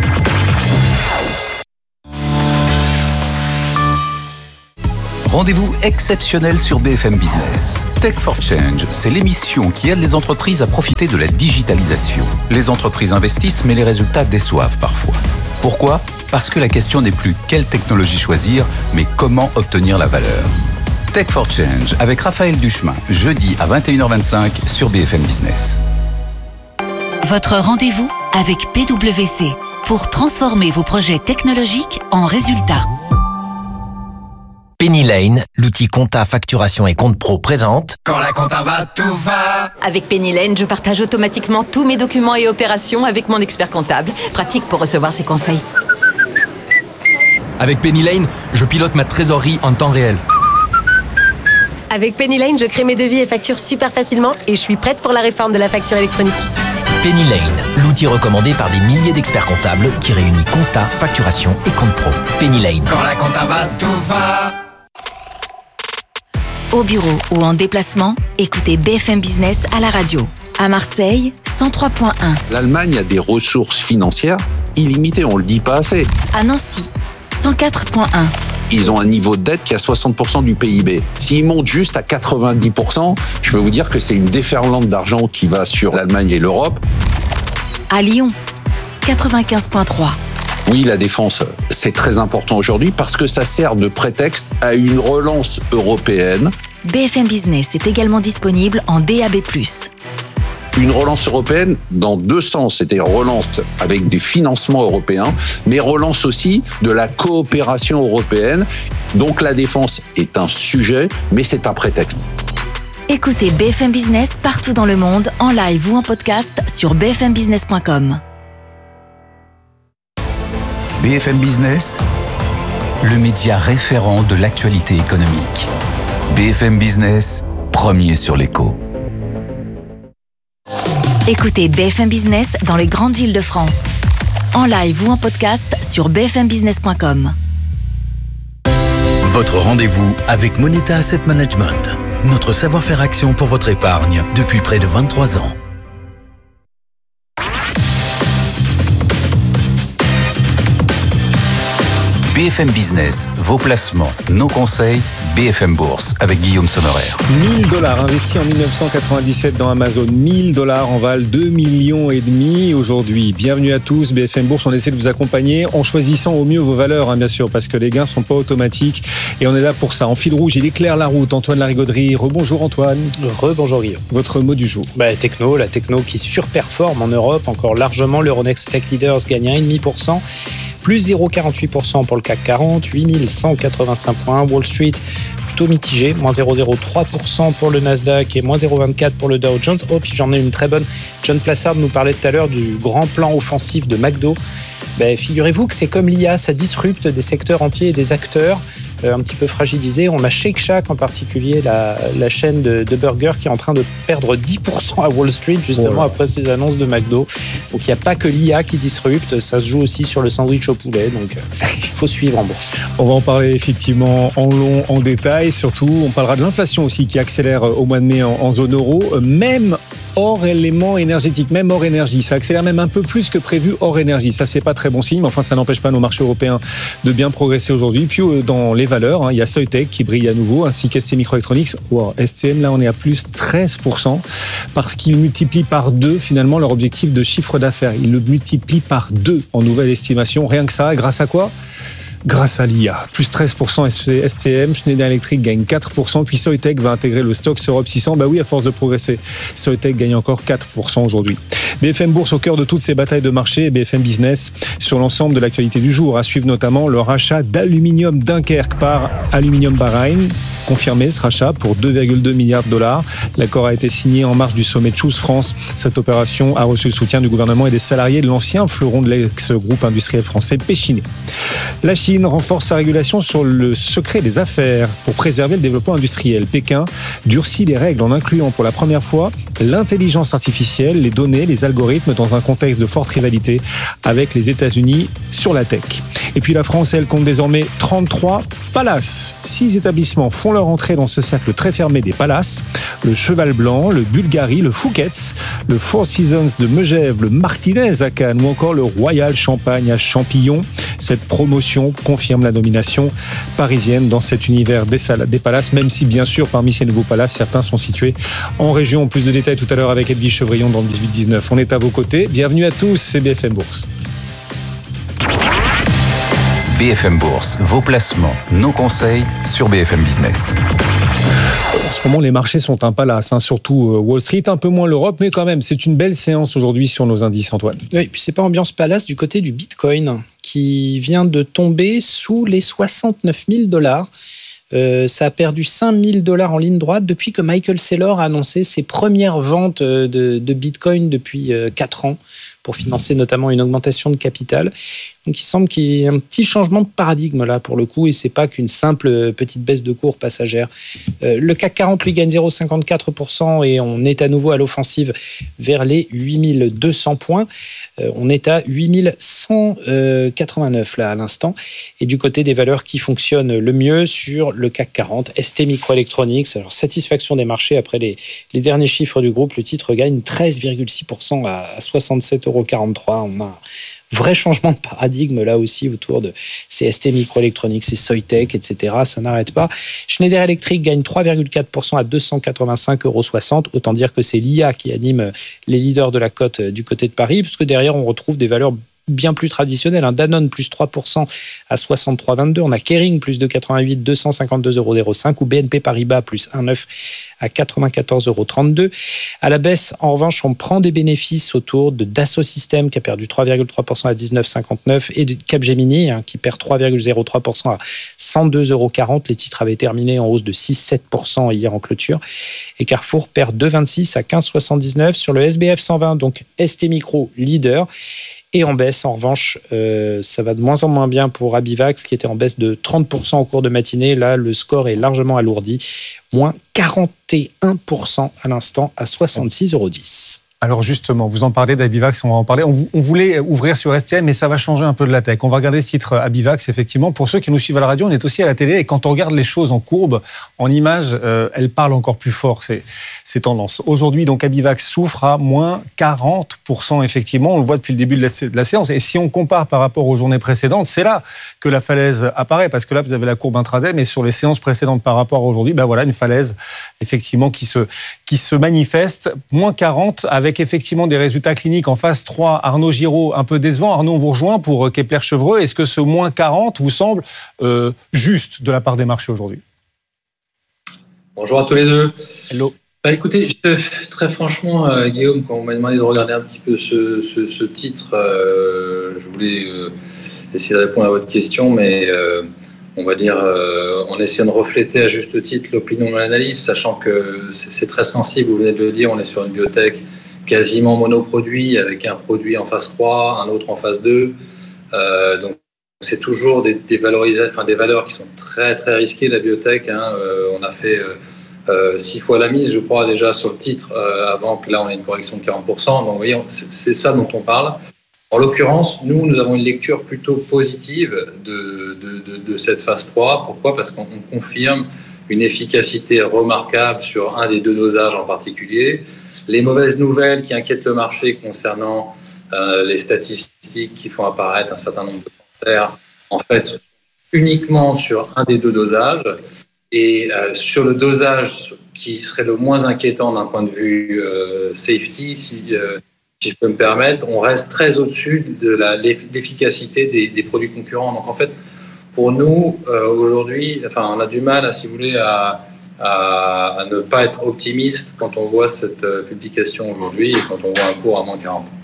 Rendez-vous exceptionnel sur B F M Business. Tech for Change, c'est l'émission qui aide les entreprises à profiter de la digitalisation. Les entreprises investissent, mais les résultats déçoivent parfois. Pourquoi ? Parce que la question n'est plus quelle technologie choisir, mais comment obtenir la valeur. Tech for Change avec Raphaël Duchemin, jeudi à vingt et une heures vingt-cinq sur B F M Business. Votre rendez-vous avec P W C pour transformer vos projets technologiques en résultats. Penny Lane, l'outil compta, facturation et compte pro présente. Quand la compta va, tout va. Avec Penny Lane, je partage automatiquement tous mes documents et opérations avec mon expert comptable. Pratique pour recevoir ses conseils. Avec Penny Lane, je pilote ma trésorerie en temps réel. Avec Penny Lane, je crée mes devis et factures super facilement et je suis prête pour la réforme de la facture électronique. Penny Lane, l'outil recommandé par des milliers d'experts comptables qui réunit compta, facturation et compte pro. Penny Lane. Quand la compta va, tout va. Au bureau ou en déplacement, écoutez B F M Business à la radio. À Marseille, cent trois virgule un. L'Allemagne a des ressources financières illimitées, on ne le dit pas assez. À Nancy, cent quatre virgule un. Ils ont un niveau de dette qui est à soixante pour cent du P I B. S'ils montent juste à quatre-vingt-dix pour cent, je peux vous dire que c'est une déferlante d'argent qui va sur l'Allemagne et l'Europe. À Lyon, quatre-vingt-quinze virgule trois. Oui, la défense, c'est très important aujourd'hui parce que ça sert de prétexte à une relance européenne. B F M Business est également disponible en D A B plus. Une relance européenne dans deux sens, c'est-à-dire relance avec des financements européens, mais relance aussi de la coopération européenne. Donc la défense est un sujet, mais c'est un prétexte. Écoutez B F M Business partout dans le monde, en live ou en podcast sur b f m business point com. B F M Business, le média référent de l'actualité économique. B F M Business, premier sur l'écho. Écoutez B F M Business dans les grandes villes de France. En live ou en podcast sur b f m business point com. Votre rendez-vous avec Moneta Asset Management. Notre savoir-faire action pour votre épargne depuis près de vingt-trois ans. B F M Business, vos placements, nos conseils, B F M Bourse avec Guillaume Sommerer. mille dollars investis en dix-neuf cent quatre-vingt-dix-sept dans Amazon. mille dollars en valent deux millions et demi aujourd'hui. Bienvenue à tous, B F M Bourse. On essaie de vous accompagner en choisissant au mieux vos valeurs, hein, bien sûr, parce que les gains sont pas automatiques. Et on est là pour ça. En fil rouge, il éclaire la route. Antoine Larigauderie. Rebonjour Antoine. Rebonjour Guillaume. Votre mot du jour. Bah, techno, la techno qui surperforme en Europe encore largement. L'Euronext Tech Leaders gagne un virgule cinq pour cent. Plus zéro virgule quarante-huit pour cent pour le C A C quarante, huit mille cent quatre-vingt-cinq points. Wall Street, plutôt mitigé, moins zéro virgule zéro trois pour cent pour le Nasdaq et moins zéro virgule vingt-quatre pour le Dow Jones. Oh, puis j'en ai une très bonne. John Plassard nous parlait tout à l'heure du grand plan offensif de McDo. Ben, figurez-vous que c'est comme l'I A, ça disrupte des secteurs entiers et des acteurs euh, un petit peu fragilisés. On a Shake Shack en particulier, la, la chaîne de, de burgers qui est en train de perdre dix pour cent à Wall Street justement ouais. après ces annonces de McDo. Donc il n'y a pas que l'I A qui disrupte, ça se joue aussi sur le sandwich au poulet. Donc il euh, faut suivre en bourse. On va en parler effectivement en long, en détail. Surtout, on parlera de l'inflation aussi qui accélère au mois de mai en, en zone euro, même hors éléments énergétiques, même hors énergie. Ça accélère même un peu plus que prévu hors énergie. Ça, c'est pas très bon signe, mais enfin, ça n'empêche pas nos marchés européens de bien progresser aujourd'hui. Puis, dans les valeurs, hein, il y a Soitec qui brille à nouveau, ainsi qu'S T Microelectronics. Wow, S T M, là, on est à plus treize pour cent parce qu'ils multiplient par deux, finalement, leur objectif de chiffre d'affaires. Ils le multiplient par deux en nouvelle estimation. Rien que ça, grâce à quoi ? Grâce à l'I A. Plus treize pour cent S T M, Schneider Electric gagne quatre pour cent, puis Soitec va intégrer le Stoxx Europe six cents. Bah oui, à force de progresser, Soitec gagne encore quatre pour cent aujourd'hui. B F M Bourse au cœur de toutes ces batailles de marché et B F M Business sur l'ensemble de l'actualité du jour. À suivre notamment le rachat d'Aluminium Dunkerque par Aluminium Bahreïn. confirmé ce rachat pour deux virgule deux milliards de dollars. L'accord a été signé en marge du sommet Choose France. Cette opération a reçu le soutien du gouvernement et des salariés de l'ancien fleuron de l'ex-groupe industriel français Péchinet. La Chine renforce sa régulation sur le secret des affaires pour préserver le développement industriel. Pékin durcit les règles en incluant pour la première fois l'intelligence artificielle, les données, les algorithmes dans un contexte de forte rivalité avec les États-Unis sur la tech. Et puis la France, elle compte désormais trente-trois palaces. Six établissements font leur entrée dans ce cercle très fermé des palaces. Le Cheval Blanc, le Bulgari, le Fouquet's, le Four Seasons de Megève, le Martinez à Cannes ou encore le Royal Champagne à Champillon. Cette promotion confirme la domination parisienne dans cet univers des, salles, des palaces, même si bien sûr parmi ces nouveaux palaces, certains sont situés en région. Plus de détails tout à l'heure avec Edwige Chevrillon dans le dix-huit dix-neuf. On est à vos côtés. Bienvenue à tous, c'est B F M Bourse. B F M Bourse, vos placements, nos conseils sur B F M Business. En ce moment, les marchés sont un palace, hein, surtout Wall Street, un peu moins l'Europe, mais quand même, c'est une belle séance aujourd'hui sur nos indices, Antoine. Oui, puis c'est pas ambiance palace du côté du Bitcoin, qui vient de tomber sous les soixante-neuf mille dollars. Euh, ça a perdu cinq mille dollars en ligne droite depuis que Michael Saylor a annoncé ses premières ventes de, de Bitcoin depuis euh, quatre ans pour financer notamment une augmentation de capital. Donc il semble qu'il y ait un petit changement de paradigme là pour le coup, et c'est pas qu'une simple petite baisse de cours passagère. Euh, le C A C quarante lui gagne zéro virgule cinquante-quatre pour cent et on est à nouveau à l'offensive vers les huit mille deux cents points. Euh, on est à huit mille cent quatre-vingt-neuf là à l'instant. Et du côté des valeurs qui fonctionnent le mieux sur le C A C quarante, S T Microelectronics, alors satisfaction des marchés après les, les derniers chiffres du groupe, le titre gagne treize virgule six pour cent à soixante-sept euros quarante-trois. On a vrai changement de paradigme là aussi autour de ces S T Microelectronics, ces Soitec, et cetera. Ça n'arrête pas. Schneider Electric gagne trois virgule quatre pour cent à deux cent quatre-vingt-cinq euros soixante. Autant dire que c'est l'I A qui anime les leaders de la cote du côté de Paris, puisque derrière on retrouve des valeurs bien plus traditionnel. Un Danone plus trois pour cent à soixante-trois virgule vingt-deux. On a Kering plus deux virgule quatre-vingt-huit, deux cent cinquante-deux euros zéro cinq, ou B N P Paribas plus un virgule neuf à quatre-vingt-quatorze euros trente-deux. À la baisse, en revanche, on prend des bénéfices autour de Dassault Systèmes qui a perdu trois virgule trois pour cent à dix-neuf virgule cinquante-neuf et de Capgemini hein, qui perd trois virgule zéro trois pour cent à cent deux euros quarante. Les titres avaient terminé en hausse de six virgule sept pour cent hier en clôture. Et Carrefour perd deux virgule vingt-six à quinze virgule soixante-dix-neuf sur le S B F cent vingt, donc S T Micro leader. Et en baisse, en revanche, euh, ça va de moins en moins bien pour Abivax, qui était en baisse de trente pour cent au cours de matinée. Là, le score est largement alourdi, moins quarante et un pour cent à l'instant, à soixante-six euros dix. Alors justement, vous en parlez d'Abivax, on va en parler. On, on voulait ouvrir sur S T M, mais ça va changer un peu de la tech. On va regarder ce titre Abivax, effectivement. Pour ceux qui nous suivent à la radio, on est aussi à la télé. Et quand on regarde les choses en courbe, en image, euh, elles parlent encore plus fort, ces, ces tendances. Aujourd'hui, donc, Abivax souffre à moins quarante pour cent, effectivement. On le voit depuis le début de la, de la séance. Et si on compare par rapport aux journées précédentes, c'est là que la falaise apparaît. Parce que là, vous avez la courbe intraday, mais sur les séances précédentes par rapport à aujourd'hui, ben voilà, une falaise, effectivement, qui se, qui se manifeste. moins quarante avec Avec effectivement des résultats cliniques en phase trois. Arnaud Giraud, un peu décevant. Arnaud, on vous rejoint pour Kepler-Chevreux. Est-ce que ce moins quarante vous semble euh, juste de la part des marchés aujourd'hui ? Bonjour à tous les deux. Hello. Bah, écoutez, je, très franchement, euh, Guillaume, quand on m'a demandé de regarder un petit peu ce, ce, ce titre, euh, je voulais euh, essayer de répondre à votre question, mais euh, on va dire, euh, en essayant de refléter à juste titre l'opinion de l'analyse, sachant que c'est, c'est très sensible, vous venez de le dire, on est sur une biotech quasiment monoproduit, avec un produit en phase trois, un autre en phase deux. Euh, donc, c'est toujours des, des, enfin, des valeurs qui sont très, très risquées, la biotech. Hein. Euh, on a fait euh, euh, six fois la mise, je crois, déjà sur le titre, euh, avant que là, on ait une correction de quarante pour cent. Donc, vous voyez, c'est, c'est ça dont on parle. En l'occurrence, nous, nous avons une lecture plutôt positive de, de, de, de cette phase trois. Pourquoi ? Parce qu'on confirme une efficacité remarquable sur un des deux dosages en particulier. Les mauvaises nouvelles qui inquiètent le marché concernant euh, les statistiques qui font apparaître un certain nombre de commentaires, en fait, uniquement sur un des deux dosages. Et euh, sur le dosage qui serait le moins inquiétant d'un point de vue euh, safety, si, euh, si je peux me permettre, on reste très au-dessus de la, l'efficacité des, des produits concurrents. Donc en fait, pour nous, euh, aujourd'hui, enfin, on a du mal, si vous voulez, à... À, à ne pas être optimiste quand on voit cette euh, publication aujourd'hui et quand on voit un cours à moins quarante.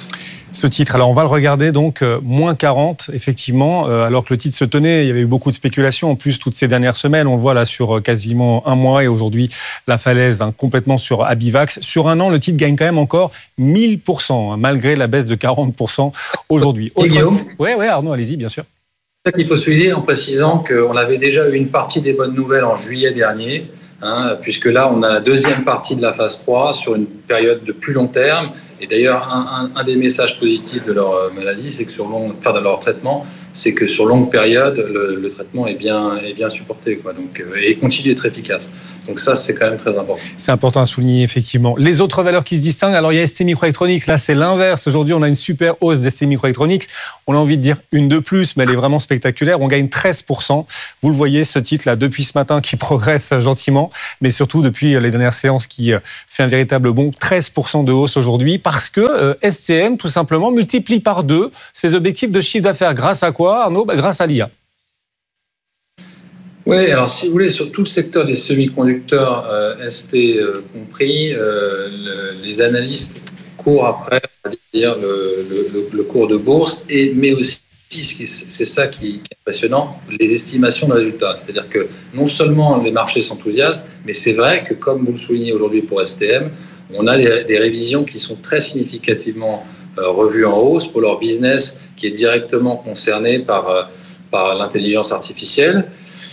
Ce titre, alors on va le regarder, donc euh, moins quarante, effectivement, euh, alors que le titre se tenait, il y avait eu beaucoup de spéculations, en plus toutes ces dernières semaines, on le voit là sur euh, quasiment un mois, et aujourd'hui la falaise hein, complètement sur Abivax. Sur un an, le titre gagne quand même encore mille pour cent, hein, malgré la baisse de quarante pour cent aujourd'hui. Et Guillaume ? Oui, ouais, Arnaud, allez-y, bien sûr. C'est ça qu'il faut souligner en précisant qu'on avait déjà eu une partie des bonnes nouvelles en juillet dernier, hein, puisque là, on a la deuxième partie de la phase trois sur une période de plus long terme. Et d'ailleurs, un, un, un des messages positifs de leur maladie, c'est que sur long, enfin de leur traitement, c'est que sur longue période, le, le traitement est bien, est bien supporté, quoi. Donc, et continue d'être efficace. Donc ça, c'est quand même très important. C'est important à souligner, effectivement. Les autres valeurs qui se distinguent, alors il y a S T Microelectronics, là c'est l'inverse. Aujourd'hui, on a une super hausse d'S T Microelectronics. On a envie de dire une de plus, mais elle est vraiment spectaculaire. On gagne treize pour cent. Vous le voyez, ce titre-là, depuis ce matin, qui progresse gentiment, mais surtout depuis les dernières séances, qui fait un véritable bond. treize pour cent de hausse aujourd'hui, parce que euh, S T M, tout simplement, multiplie par deux ses objectifs de chiffre d'affaires. Grâce à quoi, Arnaud ? Bah, grâce à l'I A. Oui, alors si vous voulez, sur tout le secteur des semi-conducteurs, euh, S T euh, compris, euh, le, les analystes courent après, on va dire, le, le, le cours de bourse, et, mais aussi, c'est ça qui, qui est impressionnant, les estimations de résultats. C'est-à-dire que non seulement les marchés sont enthousiastes, mais c'est vrai que, comme vous le soulignez aujourd'hui pour S T M, on a des, des révisions qui sont très significativement euh, revues en hausse pour leur business qui est directement concerné par, euh, par l'intelligence artificielle.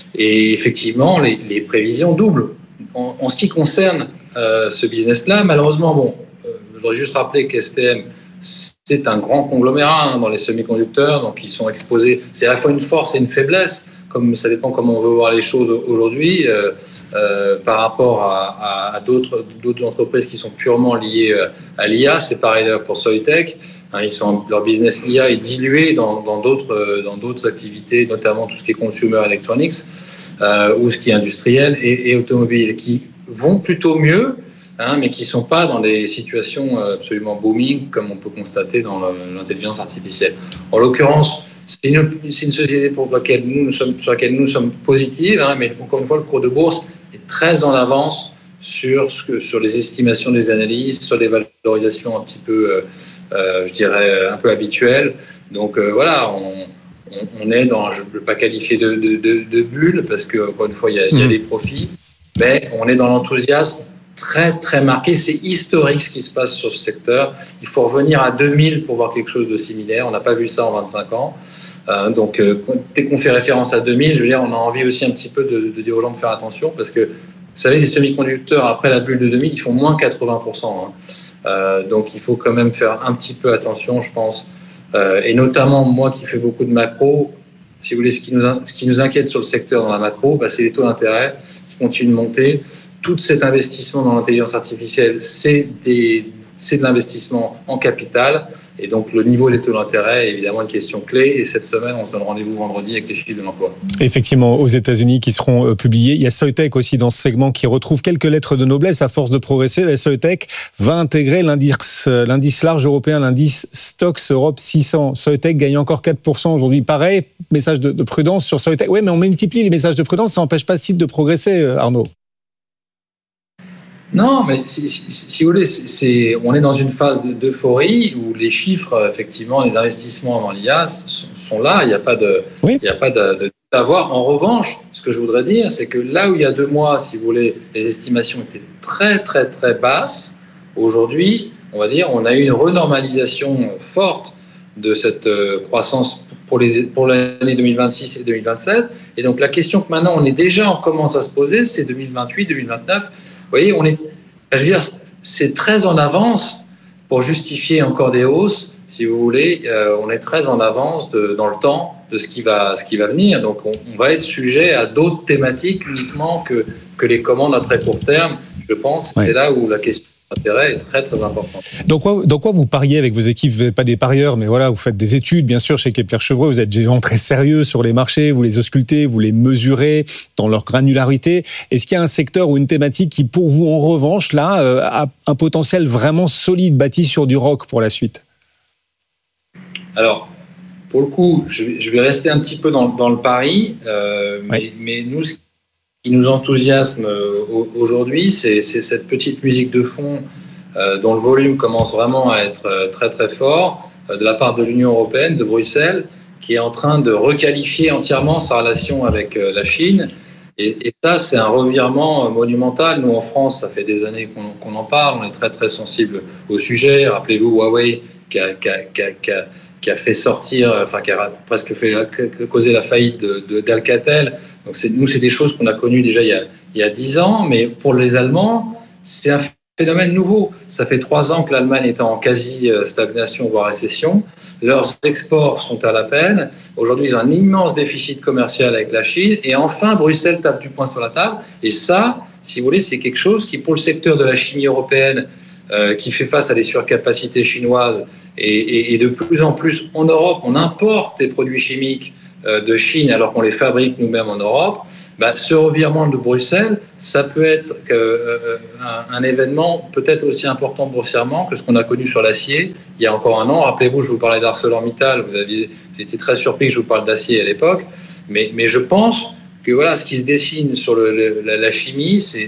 Et effectivement, les, les prévisions doublent. En, en ce qui concerne euh, ce business-là, malheureusement, bon, euh, je voudrais juste rappeler qu'S T M, c'est un grand conglomérat hein, dans les semi-conducteurs, donc ils sont exposés. C'est à la fois une force et une faiblesse, comme ça dépend comment on veut voir les choses aujourd'hui, euh, euh, par rapport à, à, à d'autres, d'autres entreprises qui sont purement liées à l'I A. C'est pareil d'ailleurs pour Soitec. Ils sont, leur business I A est dilué dans, dans, d'autres, dans d'autres activités, notamment tout ce qui est consumer electronics euh, ou ce qui est industriel et, et automobile, qui vont plutôt mieux, hein, mais qui ne sont pas dans des situations absolument booming comme on peut constater dans l'intelligence artificielle. En l'occurrence, c'est une, c'est une société pour laquelle nous, nous sommes, sur laquelle nous sommes positifs, hein, mais encore une fois, le cours de bourse est très en avance sur, ce que, sur les estimations des analystes, sur les valorisations un petit peu, euh, euh, je dirais, un peu habituelles. Donc euh, voilà, on, on, on est dans, je ne peux pas qualifier de, de, de, de bulle, parce qu'encore une fois, il y a, il y a des profits, mais on est dans l'enthousiasme très, très marqué. C'est historique ce qui se passe sur ce secteur. Il faut revenir à deux mille pour voir quelque chose de similaire. On n'a pas vu ça en vingt-cinq ans. Euh, donc, euh, dès qu'on fait référence à deux mille, je veux dire, on a envie aussi un petit peu de, de dire aux gens de faire attention, parce que vous savez, les semi-conducteurs, après la bulle de deux mille, ils font moins quatre-vingts pour cent. Hein. Euh, donc, il faut quand même faire un petit peu attention, je pense. Euh, et notamment, moi qui fais beaucoup de macro, si vous voulez, ce qui nous, ce qui nous inquiète sur le secteur dans la macro, bah, c'est les taux d'intérêt qui continuent de monter. Tout cet investissement dans l'intelligence artificielle, c'est, des, c'est de l'investissement en capital. Et donc, le niveau des taux d'intérêt est évidemment une question clé. Et cette semaine, on se donne rendez-vous vendredi avec les chiffres de l'emploi. Effectivement, aux États-Unis qui seront euh, publiés. Il y a Soitec aussi dans ce segment qui retrouve quelques lettres de noblesse à force de progresser. La Soitec va intégrer l'indice, l'indice large européen, l'indice Stoxx Europe six cents. Soitec gagne encore quatre pour cent aujourd'hui. Pareil, message de, de prudence sur Soitec. Oui, mais on multiplie les messages de prudence, ça n'empêche pas ce titre de progresser, Arnaud. Non, mais si, si, si vous voulez, c'est, on est dans une phase d'euphorie où les chiffres, effectivement, les investissements dans l'I A sont, sont là. Il n'y a pas de, oui. il n'y a pas de, de, d'avoir. En revanche, ce que je voudrais dire, c'est que là où il y a deux mois, si vous voulez, les estimations étaient très, très, très basses. Aujourd'hui, on va dire, on a eu une renormalisation forte de cette croissance pour, les, pour l'année deux mille vingt-six et deux mille vingt-sept. Et donc, la question que maintenant, on est déjà, on commence à se poser, c'est deux mille vingt-huit, deux mille vingt-neuf. Vous voyez, on est, je veux dire, c'est très en avance pour justifier encore des hausses, si vous voulez. Euh, on est très en avance de, dans le temps de ce qui va, ce qui va venir. Donc, on, on va être sujet à d'autres thématiques uniquement que, que les commandes à très court terme, je pense. Ouais. C'est là où la question d'intérêt est très, très importante. Dans quoi, dans quoi vous pariez avec vos équipes? Vous n'êtes pas des parieurs, mais voilà, vous faites des études, bien sûr, chez Kepler-Chevreux. Vous êtes des gens très sérieux sur les marchés, vous les auscultez, vous les mesurez dans leur granularité. Est-ce qu'il y a un secteur ou une thématique qui, pour vous, en revanche, là, euh, a un potentiel vraiment solide, bâti sur du rock pour la suite? Alors, pour le coup, je vais rester un petit peu dans, dans le pari, euh, oui. mais, mais nous, ce qui nous enthousiasme aujourd'hui, c'est, c'est cette petite musique de fond euh, dont le volume commence vraiment à être très très fort. euh, de la part de l'Union européenne, de Bruxelles, qui est en train de requalifier entièrement sa relation avec euh, la Chine. Et, et ça, c'est un revirement monumental. Nous, en France, ça fait des années qu'on, qu'on en parle. On est très, très sensible au sujet. Rappelez-vous, Huawei qui a, qui a, qui a, qui a, qui a fait sortir, enfin, qui a presque fait causer la faillite de, de, d'Alcatel. Donc, c'est, nous, c'est des choses qu'on a connues déjà il y a, il y a dix ans. Mais pour les Allemands, c'est un phénomène nouveau. Ça fait trois ans que l'Allemagne est en quasi-stagnation, voire récession. Leurs exports sont à la peine. Aujourd'hui, ils ont un immense déficit commercial avec la Chine. Et enfin, Bruxelles tape du poing sur la table. Et ça, si vous voulez, c'est quelque chose qui, pour le secteur de la chimie européenne, euh, qui fait face à des surcapacités chinoises, et, et, et de plus en plus en Europe, on importe des produits chimiques euh, de Chine alors qu'on les fabrique nous-mêmes en Europe. Bah, ce revirement de Bruxelles, ça peut être euh, un, un événement peut-être aussi important boursièrement que ce qu'on a connu sur l'acier il y a encore un an. Rappelez-vous, je vous parlais d'ArcelorMittal, vous aviez été très surpris que je vous parle d'acier à l'époque, mais, mais je pense que voilà, ce qui se dessine sur le, le, la, la chimie, c'est,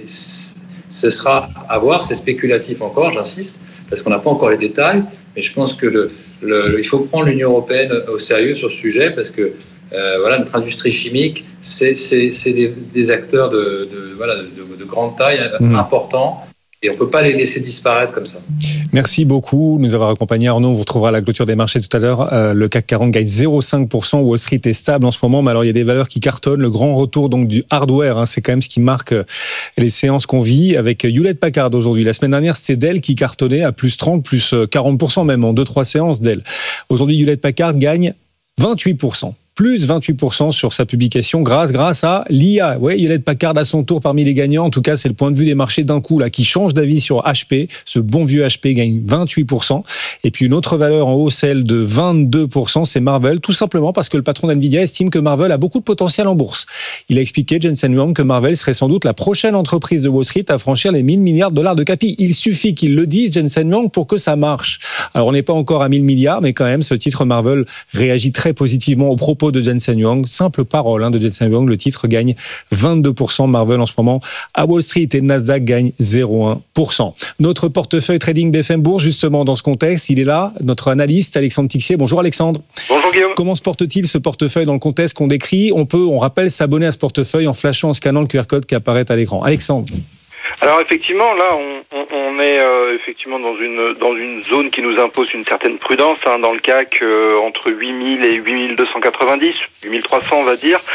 ce sera à voir, c'est spéculatif encore, j'insiste, parce qu'on n'a pas encore les détails, mais je pense que le, le, il faut prendre l'Union européenne au sérieux sur ce sujet, parce que Euh, voilà, notre industrie chimique, c'est, c'est, c'est des, des acteurs de, de, voilà, de, de grande taille, mmh. importants, et on ne peut pas les laisser disparaître comme ça. Merci beaucoup de nous avoir accompagnés. Arnaud, on vous retrouvera à la clôture des marchés tout à l'heure. Euh, le C A C quarante gagne zéro virgule cinq pour cent. Wall Street est stable en ce moment, mais alors il y a des valeurs qui cartonnent. Le grand retour donc du hardware, hein, c'est quand même ce qui marque les séances qu'on vit avec Hewlett Packard aujourd'hui. La semaine dernière, c'était Dell qui cartonnait à plus trente, plus quarante pour cent même en deux trois séances Dell. Aujourd'hui, Hewlett Packard gagne vingt-huit pour cent. Plus vingt-huit pour cent sur sa publication grâce, grâce à l'I A. Oui, Hewlett Packard à son tour parmi les gagnants. En tout cas, c'est le point de vue des marchés d'un coup là qui change d'avis sur H P. Ce bon vieux H P gagne vingt-huit pour cent. Et puis une autre valeur en haut, celle de vingt-deux pour cent, c'est Marvell. Tout simplement parce que le patron d'Nvidia estime que Marvell a beaucoup de potentiel en bourse. Il a expliqué, Jensen Huang, que Marvell serait sans doute la prochaine entreprise de Wall Street à franchir les mille milliards de dollars de capi. Il suffit qu'il le dise, Jensen Huang, pour que ça marche. Alors on n'est pas encore à mille milliards, mais quand même, ce titre Marvell réagit très positivement aux propos de Jensen Huang. Simple parole hein, de Jensen Huang, le titre gagne vingt-deux pour cent Marvell en ce moment à Wall Street et le Nasdaq gagne zéro virgule un pour cent. Notre portefeuille trading B F M Bourse, justement dans ce contexte, il est là, notre analyste Alexandre Tixier. Bonjour Alexandre. Bonjour Guillaume. Comment se porte-t-il ce portefeuille dans le contexte qu'on décrit? On peut, on rappelle, s'abonner à ce portefeuille en flashant, en scannant le Q R code qui apparaît à l'écran. Alexandre. Alors effectivement, là, on, on, on est euh, effectivement dans une dans une zone qui nous impose une certaine prudence. Hein, dans le C A C, euh, entre huit mille et huit mille deux cent quatre-vingt-dix, huit mille trois cents, on va dire.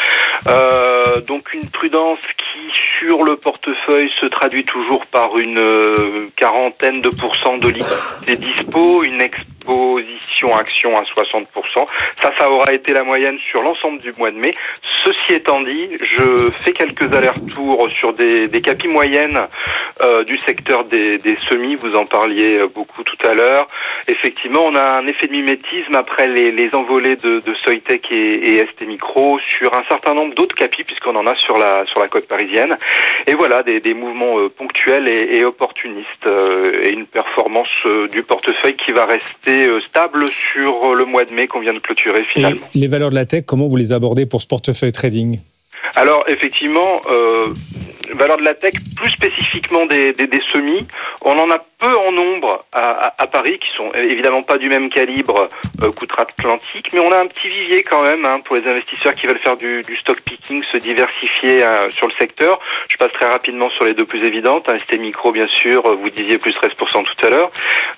Euh, donc une prudence qui, sur le portefeuille, se traduit toujours par une euh, quarantaine de pourcents de liquidité dispo, une exposition action à soixante pour cent. Ça, ça aura été la moyenne sur l'ensemble du mois de mai. Ceci étant dit, je fais quelques allers-retours sur des, des capis moyennes euh, du secteur des, des semis. Vous en parliez beaucoup tout à l'heure. Effectivement, on a un effet de mimétisme après les, les envolées de, de Soitec et, et S T Micro sur un certain nombre d'autres capis, puisqu'on en a sur la sur la côte parisienne. Et voilà, des, des mouvements euh, ponctuels et, et opportunistes euh, et une performance euh, du portefeuille qui va rester euh, stable sur le mois de mai qu'on vient de clôturer finalement. Et les valeurs de la tech, comment vous les abordez pour ce portefeuille trading ? Alors effectivement, euh, valeur de la tech, plus spécifiquement des, des, des semis, on en a peu en nombre à, à, à Paris, qui sont évidemment pas du même calibre euh, qu'outre-Atlantique, mais on a un petit vivier quand même hein, pour les investisseurs qui veulent faire du, du stock picking, se diversifier euh, sur le secteur. Je passe très rapidement sur les deux plus évidentes. Hein, S T Micro, bien sûr, vous disiez plus treize pour cent tout à l'heure.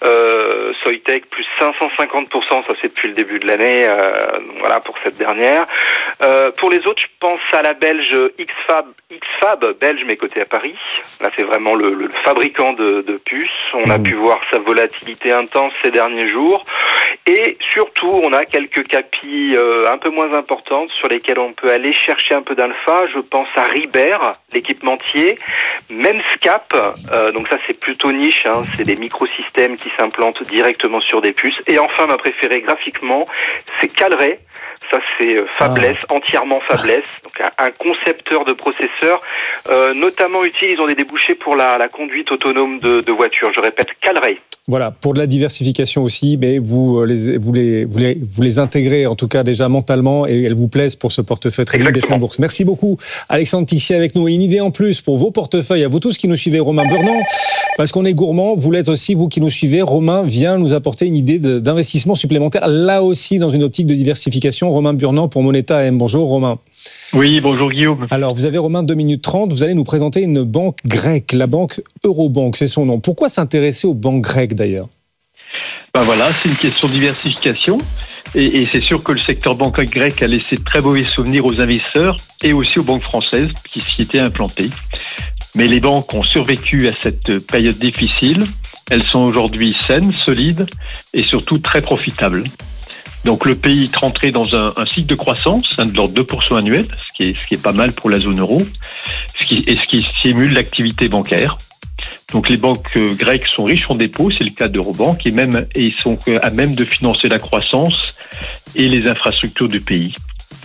Euh, Soitec, plus cinq cent cinquante pour cent, ça c'est depuis le début de l'année, euh, voilà pour cette dernière. Euh, pour les autres, je pense à la belge X-Fab, X-Fab belge, mais côté à Paris. Là, c'est vraiment le, le fabricant de, de puces. On a pu voir sa volatilité intense ces derniers jours. Et surtout, on a quelques capis euh, un peu moins importantes sur lesquelles on peut aller chercher un peu d'alpha. Je pense à Ribert, l'équipementier, Memscap. Euh, donc ça, c'est plutôt niche. Hein, c'est des microsystèmes qui s'implantent directement sur des puces. Et enfin, ma préférée graphiquement, c'est Calray. Ça, c'est Fabless, ah. entièrement Fabless, donc un, un concepteur de processeurs, euh, notamment utile, ils ont des débouchés pour la, la conduite autonome de, de voitures. Je répète, Calray. Voilà, pour de la diversification aussi, mais vous les, vous les, vous les, vous les intégrez en tout cas déjà mentalement et elles vous plaisent pour ce portefeuille trading B F M Bourse. Merci beaucoup Alexandre Tixier avec nous. Et une idée en plus pour vos portefeuilles, à vous tous qui nous suivez, Romain Burnand, parce qu'on est gourmand, vous l'êtes aussi, vous qui nous suivez. Romain vient nous apporter une idée de, d'investissement supplémentaire, là aussi dans une optique de diversification. Romain Burnand pour Moneta M. Bonjour Romain. Oui, bonjour Guillaume. Alors, vous avez Romain deux minutes trente, vous allez nous présenter une banque grecque, la banque Eurobank, c'est son nom. Pourquoi s'intéresser aux banques grecques d'ailleurs ? Ben voilà, c'est une question de diversification et, et c'est sûr que le secteur bancaire grec a laissé de très mauvais souvenirs aux investisseurs et aussi aux banques françaises qui s'y étaient implantées. Mais les banques ont survécu à cette période difficile, elles sont aujourd'hui saines, solides et surtout très profitables. Donc le pays est rentré dans un, un cycle de croissance hein, de l'ordre de deux pour cent annuel, ce qui est, ce qui est pas mal pour la zone euro, ce qui, et ce qui stimule l'activité bancaire. Donc les banques euh, grecques sont riches en dépôts, c'est le cas d'Eurobank, et même et ils sont à même de financer la croissance et les infrastructures du pays.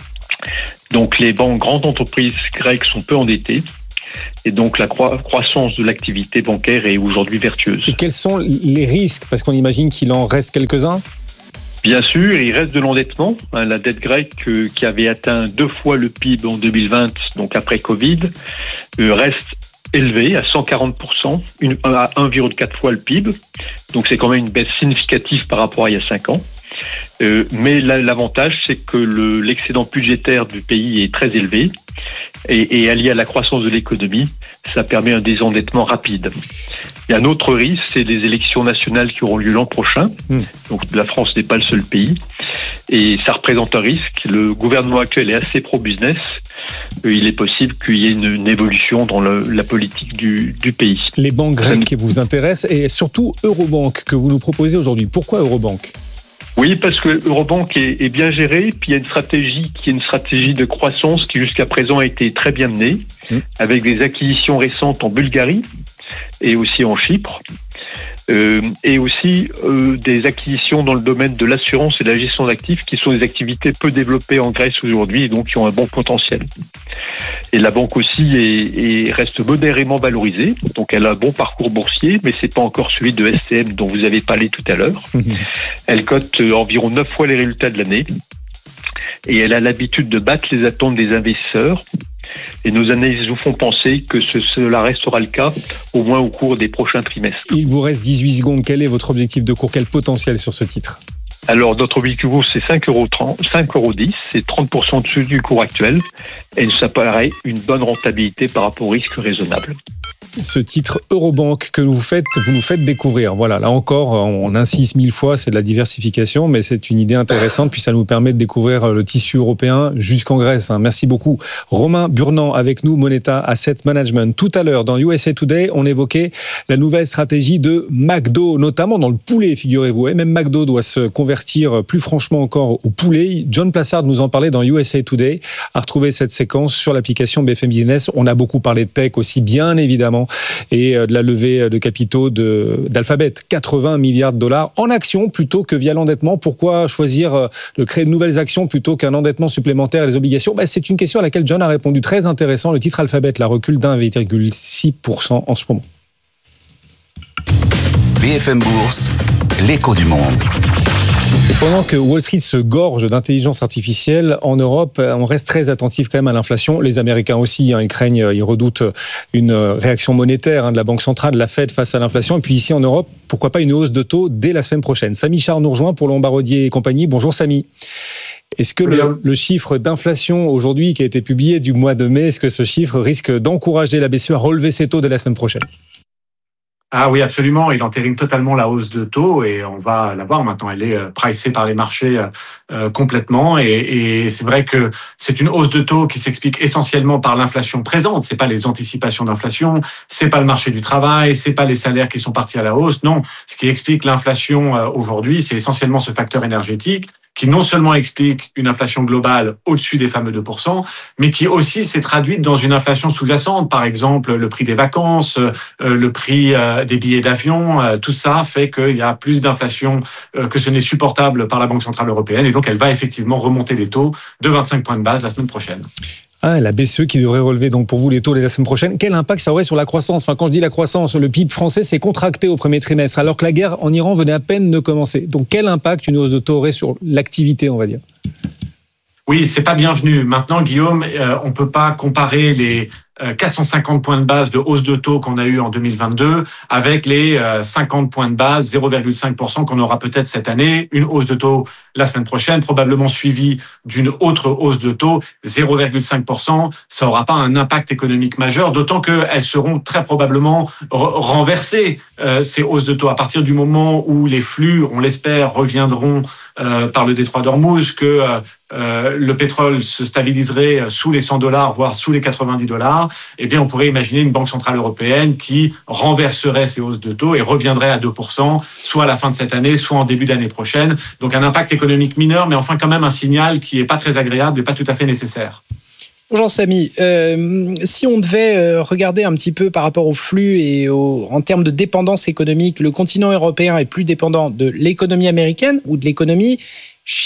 Donc les banques grandes entreprises grecques sont peu endettées. Et donc la croi- croissance de l'activité bancaire est aujourd'hui vertueuse. Et quels sont les risques ? Parce qu'on imagine qu'il en reste quelques-uns. Bien sûr, il reste de l'endettement. La dette grecque euh, qui avait atteint deux fois le P I B en deux mille vingt, donc après Covid, euh, reste élevée à cent quarante pour cent, une, à un virgule quatre fois le P I B. Donc c'est quand même une baisse significative par rapport à il y a cinq ans. Euh, mais la, l'avantage, c'est que le, l'excédent budgétaire du pays est très élevé et, et allié à la croissance de l'économie, ça permet un désendettement rapide. Il y a un autre risque, c'est les élections nationales qui auront lieu l'an prochain. Mmh. Donc la France n'est pas le seul pays. Et ça représente un risque. Le gouvernement actuel est assez pro-business. Il est possible qu'il y ait une, une évolution dans le, la politique du, du pays. Les banques grecques qui vous intéressent et surtout Eurobank que vous nous proposez aujourd'hui. Pourquoi Eurobank ? Oui, parce que Eurobank est, est bien géré, puis il y a une stratégie qui est une stratégie de croissance qui jusqu'à présent a été très bien menée, mmh. avec des acquisitions récentes en Bulgarie et aussi en Chypre, euh, et aussi euh, des acquisitions dans le domaine de l'assurance et de la gestion d'actifs, qui sont des activités peu développées en Grèce aujourd'hui et donc qui ont un bon potentiel. Et la banque aussi est, est, reste modérément valorisée, donc elle a un bon parcours boursier, mais c'est pas encore celui de S C M dont vous avez parlé tout à l'heure. Elle cote environ neuf fois les résultats de l'année et elle a l'habitude de battre les attentes des investisseurs. Et nos analyses nous font penser que ce, cela restera le cas au moins au cours des prochains trimestres. Il vous reste dix-huit secondes. Quel est votre objectif de cours ? Quel potentiel sur ce titre ? Alors, notre objectif c'est cinq euros trente, cinq euros dix, c'est trente pour cent au-dessus du cours actuel. Et ça paraît une bonne rentabilité par rapport au risque raisonnable. Ce titre Eurobank que vous faites, vous nous faites découvrir. Voilà, là encore, on insiste mille fois, c'est de la diversification, mais c'est une idée intéressante, puis ça nous permet de découvrir le tissu européen jusqu'en Grèce. Merci beaucoup. Romain Burnand avec nous, Moneta Asset Management. Tout à l'heure, dans U S A Today, on évoquait la nouvelle stratégie de McDo, notamment dans le poulet, figurez-vous. Et même McDo doit se convertir plus franchement encore au poulet. John Plassard nous en parlait dans U S A Today. À retrouver cette séquence sur l'application B F M Business. On a beaucoup parlé de tech aussi, bien évidemment, et de la levée de capitaux de, d'Alphabet, quatre-vingts milliards de dollars en actions plutôt que via l'endettement. Pourquoi choisir de créer de nouvelles actions plutôt qu'un endettement supplémentaire et les obligations ? Ben, c'est une question à laquelle John a répondu. Très intéressant. Le titre Alphabet, la recule d'un virgule six pour cent en ce moment. B F M Bourse, l'écho du monde. Et pendant que Wall Street se gorge d'intelligence artificielle, en Europe, on reste très attentif quand même à l'inflation. Les Américains aussi, hein, ils craignent, ils redoutent une réaction monétaire hein, de la Banque centrale, de la Fed face à l'inflation. Et puis ici en Europe, pourquoi pas une hausse de taux dès la semaine prochaine. Samy Char nous rejoint pour Lombardier et compagnie. Bonjour Samy. Est-ce que le, le chiffre d'inflation aujourd'hui qui a été publié du mois de mai, est-ce que ce chiffre risque d'encourager la B C E à relever ses taux dès la semaine prochaine ? Ah oui, absolument. Il entérine totalement la hausse de taux et on va la voir maintenant. Elle est pricée par les marchés euh, complètement et, et c'est vrai que c'est une hausse de taux qui s'explique essentiellement par l'inflation présente. C'est pas les anticipations d'inflation, c'est pas le marché du travail, c'est pas les salaires qui sont partis à la hausse. Non, ce qui explique l'inflation euh, aujourd'hui, c'est essentiellement ce facteur énergétique qui non seulement explique une inflation globale au-dessus des fameux deux pour cent, mais qui aussi s'est traduite dans une inflation sous-jacente. Par exemple, le prix des vacances, euh, le prix euh, des billets d'avion, euh, tout ça fait qu'il y a plus d'inflation euh, que ce n'est supportable par la Banque centrale européenne. Et donc, elle va effectivement remonter les taux de vingt-cinq points de base la semaine prochaine. Ah, la B C E qui devrait relever donc pour vous les taux la semaine prochaine. Quel impact ça aurait sur la croissance ? Enfin, quand je dis la croissance, le P I B français s'est contracté au premier trimestre, alors que la guerre en Iran venait à peine de commencer. Donc, quel impact une hausse de taux aurait sur l'activité, on va dire ? Oui, c'est pas bienvenu. Maintenant, Guillaume, euh, on peut pas comparer les euh, quatre cent cinquante points de base de hausse de taux qu'on a eu en deux mille vingt-deux avec les euh, cinquante points de base, zéro virgule cinq pour cent qu'on aura peut-être cette année. Une hausse de taux la semaine prochaine, probablement suivie d'une autre hausse de taux, zéro virgule cinq pour cent. Ça n'aura pas un impact économique majeur, d'autant qu'elles seront très probablement r- renversées, euh, ces hausses de taux, à partir du moment où les flux, on l'espère, reviendront euh, par le détroit d'Ormuz, que euh, Euh, le pétrole se stabiliserait sous les cent dollars, voire sous les quatre-vingt-dix dollars, eh bien, on pourrait imaginer une banque centrale européenne qui renverserait ces hausses de taux et reviendrait à deux pour cent, soit à la fin de cette année, soit en début d'année prochaine. Donc, un impact économique mineur, mais enfin, quand même un signal qui est pas très agréable et pas tout à fait nécessaire. Bonjour Samy, euh, si on devait euh, regarder un petit peu par rapport au flux et au, en termes de dépendance économique, le continent européen est plus dépendant de l'économie américaine ou de l'économie chinoise ?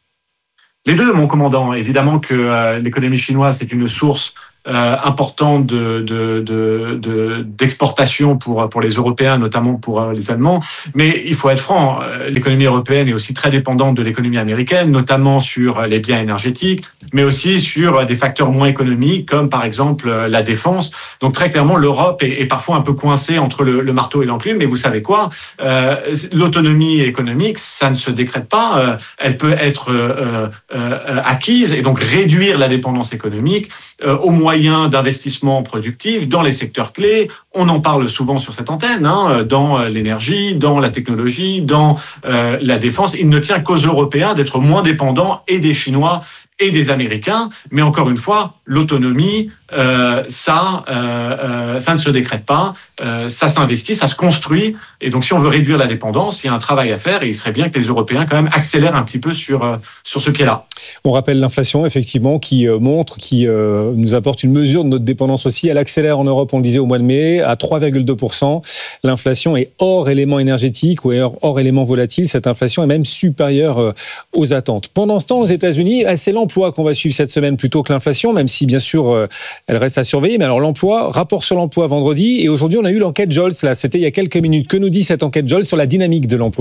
Les deux, mon commandant. Évidemment que euh, l'économie chinoise, c'est une source euh, importante de, de, de, de, d'exportation pour, pour les Européens, notamment pour euh, les Allemands. Mais il faut être franc, euh, l'économie européenne est aussi très dépendante de l'économie américaine, notamment sur les biens énergétiques, mais aussi sur des facteurs moins économiques, comme par exemple euh, la défense. Donc très clairement, l'Europe est, est parfois un peu coincée entre le, le marteau et l'enclume. Mais vous savez quoi, euh, l'autonomie économique, ça ne se décrète pas. Euh, elle peut être euh, euh, acquise, et donc réduire la dépendance économique euh, au moyen d'investissements productifs dans les secteurs clés. On en parle souvent sur cette antenne, hein, dans l'énergie, dans la technologie, dans euh, la défense. Il ne tient qu'aux Européens d'être moins dépendants et des Chinois et des Américains, mais encore une fois, l'autonomie, euh, ça, euh, euh, ça ne se décrète pas, euh, ça s'investit, ça se construit, et donc si on veut réduire la dépendance, il y a un travail à faire, et il serait bien que les Européens quand même accélèrent un petit peu sur euh, sur ce pied-là. On rappelle l'inflation, effectivement, qui euh, montre, qui euh, nous apporte une mesure de notre dépendance aussi. Elle accélère en Europe, on le disait au mois de mai, à trois virgule deux pour cent. L'inflation est hors élément énergétique ou hors, hors élément volatile. Cette inflation est même supérieure euh, aux attentes. Pendant ce temps, aux États-Unis, c'est l'emploi qu'on va suivre cette semaine plutôt que l'inflation, même si bien sûr euh, elle reste à surveiller. Mais alors l'emploi, rapport sur l'emploi vendredi, et aujourd'hui on a eu l'enquête Jolts, là, c'était il y a quelques minutes. Que nous dit cette enquête Jolts sur la dynamique de l'emploi ?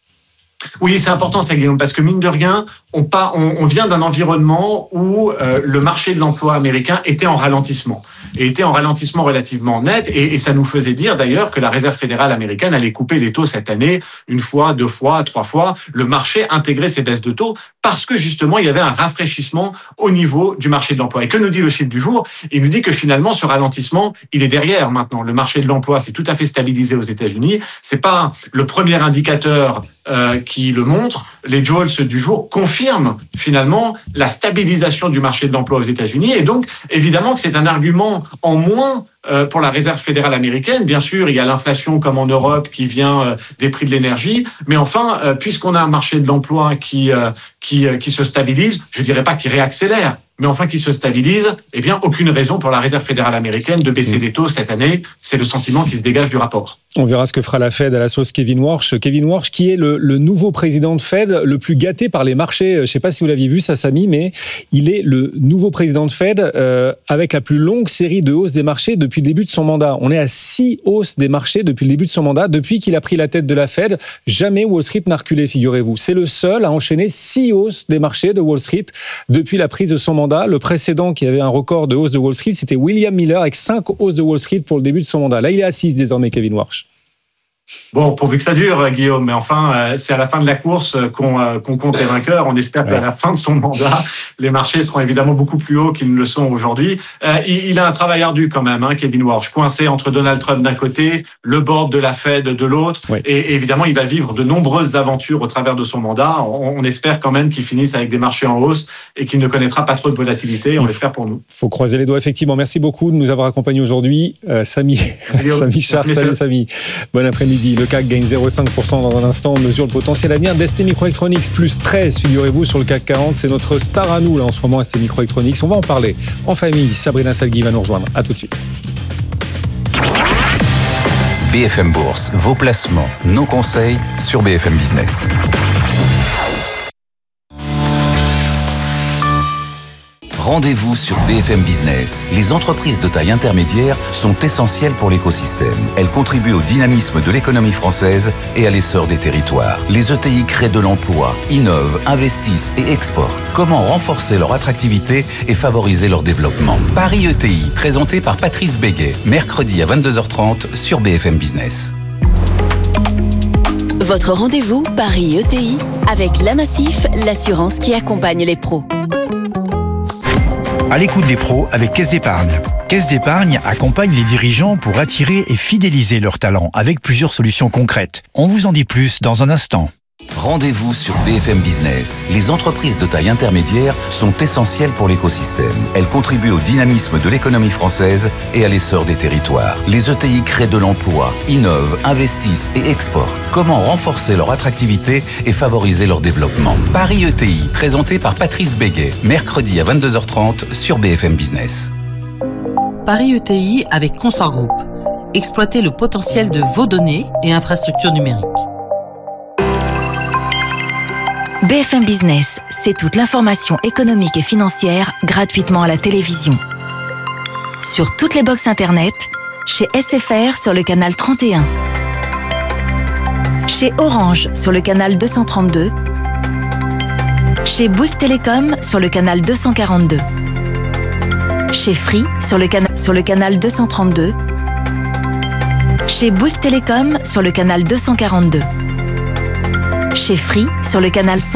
Oui, c'est important ça, Guillaume, parce que mine de rien, on, pas, on, on vient d'un environnement où euh, le marché de l'emploi américain était en ralentissement, et était en ralentissement relativement net, et, et ça nous faisait dire d'ailleurs que la Réserve fédérale américaine allait couper les taux cette année, une fois, deux fois, trois fois. Le marché intégrait ces baisses de taux parce que justement, il y avait un rafraîchissement au niveau du marché de l'emploi. Et que nous dit le chiffre du jour ? Il nous dit que finalement, ce ralentissement, il est derrière maintenant. Le marché de l'emploi s'est tout à fait stabilisé aux États-Unis. C'est pas le premier indicateur Euh, qui le montre. Les Jolts du jour confirment finalement la stabilisation du marché de l'emploi aux États-Unis, et donc évidemment que c'est un argument en moins euh, pour la Réserve fédérale américaine. Bien sûr, il y a l'inflation comme en Europe qui vient euh, des prix de l'énergie, mais enfin, euh, puisqu'on a un marché de l'emploi qui euh, qui euh, qui se stabilise, je dirais pas qu'il réaccélère, mais enfin qui se stabilise, eh bien aucune raison pour la Réserve fédérale américaine de baisser les taux cette année. C'est le sentiment qui se dégage du rapport. On verra ce que fera la Fed à la sauce Kevin Warsh. Kevin Warsh qui est le, le nouveau président de Fed, le plus gâté par les marchés. Je ne sais pas si vous l'aviez vu ça, Samy, mais il est le nouveau président de Fed euh, avec la plus longue série de hausses des marchés depuis le début de son mandat. On est à six hausses des marchés depuis le début de son mandat. Depuis qu'il a pris la tête de la Fed, jamais Wall Street n'a reculé, figurez-vous. C'est le seul à enchaîner six hausses des marchés de Wall Street depuis la prise de son mandat. Le précédent qui avait un record de hausse de Wall Street, c'était William Miller avec cinq hausses de Wall Street pour le début de son mandat. Là, il est à six désormais, Kevin Warsh. Bon, pourvu que ça dure, Guillaume, mais enfin, euh, c'est à la fin de la course qu'on, euh, qu'on compte les vainqueurs. On espère qu'à la fin de son mandat, les marchés seront évidemment beaucoup plus hauts qu'ils ne le sont aujourd'hui. Euh, il, il a un travail ardu quand même, hein, Kevin Warsh, coincé entre Donald Trump d'un côté, le board de la Fed de l'autre, oui. et, et évidemment, il va vivre de nombreuses aventures au travers de son mandat. On, on espère quand même qu'il finisse avec des marchés en hausse et qu'il ne connaîtra pas trop de volatilité. On l'espère pour nous. Il faut croiser les doigts, effectivement. Merci beaucoup de nous avoir accompagnés aujourd'hui. Euh, Samy, Samy Char, salut Samy. Bon après-midi. Le C A C gagne zéro virgule cinq pour cent dans un instant. On mesure le potentiel à venir d'S T Microelectronics, plus treize, figurez-vous, sur le C A C quarante. C'est notre star à nous, là, en ce moment, S T Microelectronics. On va en parler en famille. Sabrina Salgui va nous rejoindre. À tout de suite. B F M Bourse, vos placements, nos conseils sur B F M Business. Rendez-vous sur B F M Business. Les entreprises de taille intermédiaire sont essentielles pour l'écosystème. Elles contribuent au dynamisme de l'économie française et à l'essor des territoires. Les E T I créent de l'emploi, innovent, investissent et exportent. Comment renforcer leur attractivité et favoriser leur développement? Paris E T I, présenté par Patrice Béguet, mercredi à vingt-deux heures trente sur B F M Business. Votre rendez-vous Paris E T I avec La Massif, l'assurance qui accompagne les pros. À l'écoute des pros avec Caisse d'Épargne. Caisse d'Épargne accompagne les dirigeants pour attirer et fidéliser leurs talents avec plusieurs solutions concrètes. On vous en dit plus dans un instant. Rendez-vous sur B F M Business. Les entreprises de taille intermédiaire sont essentielles pour l'écosystème. Elles contribuent au dynamisme de l'économie française et à l'essor des territoires. Les E T I créent de l'emploi, innovent, investissent et exportent. Comment renforcer leur attractivité et favoriser leur développement? Paris E T I, présenté par Patrice Béguet, mercredi à vingt-deux heures trente sur B F M Business. Paris E T I avec Consort Group. Exploitez le potentiel de vos données et infrastructures numériques. B F M Business, c'est toute l'information économique et financière gratuitement à la télévision. Sur toutes les box internet, chez S F R sur le canal trente et un, chez Orange sur le canal deux cent trente-deux, chez Bouygues Télécom sur le canal deux cent quarante-deux, chez Free sur le, cana- sur le canal deux cent trente-deux, chez Bouygues Télécom sur le canal deux cent quarante-deux, chez Free sur le canal cent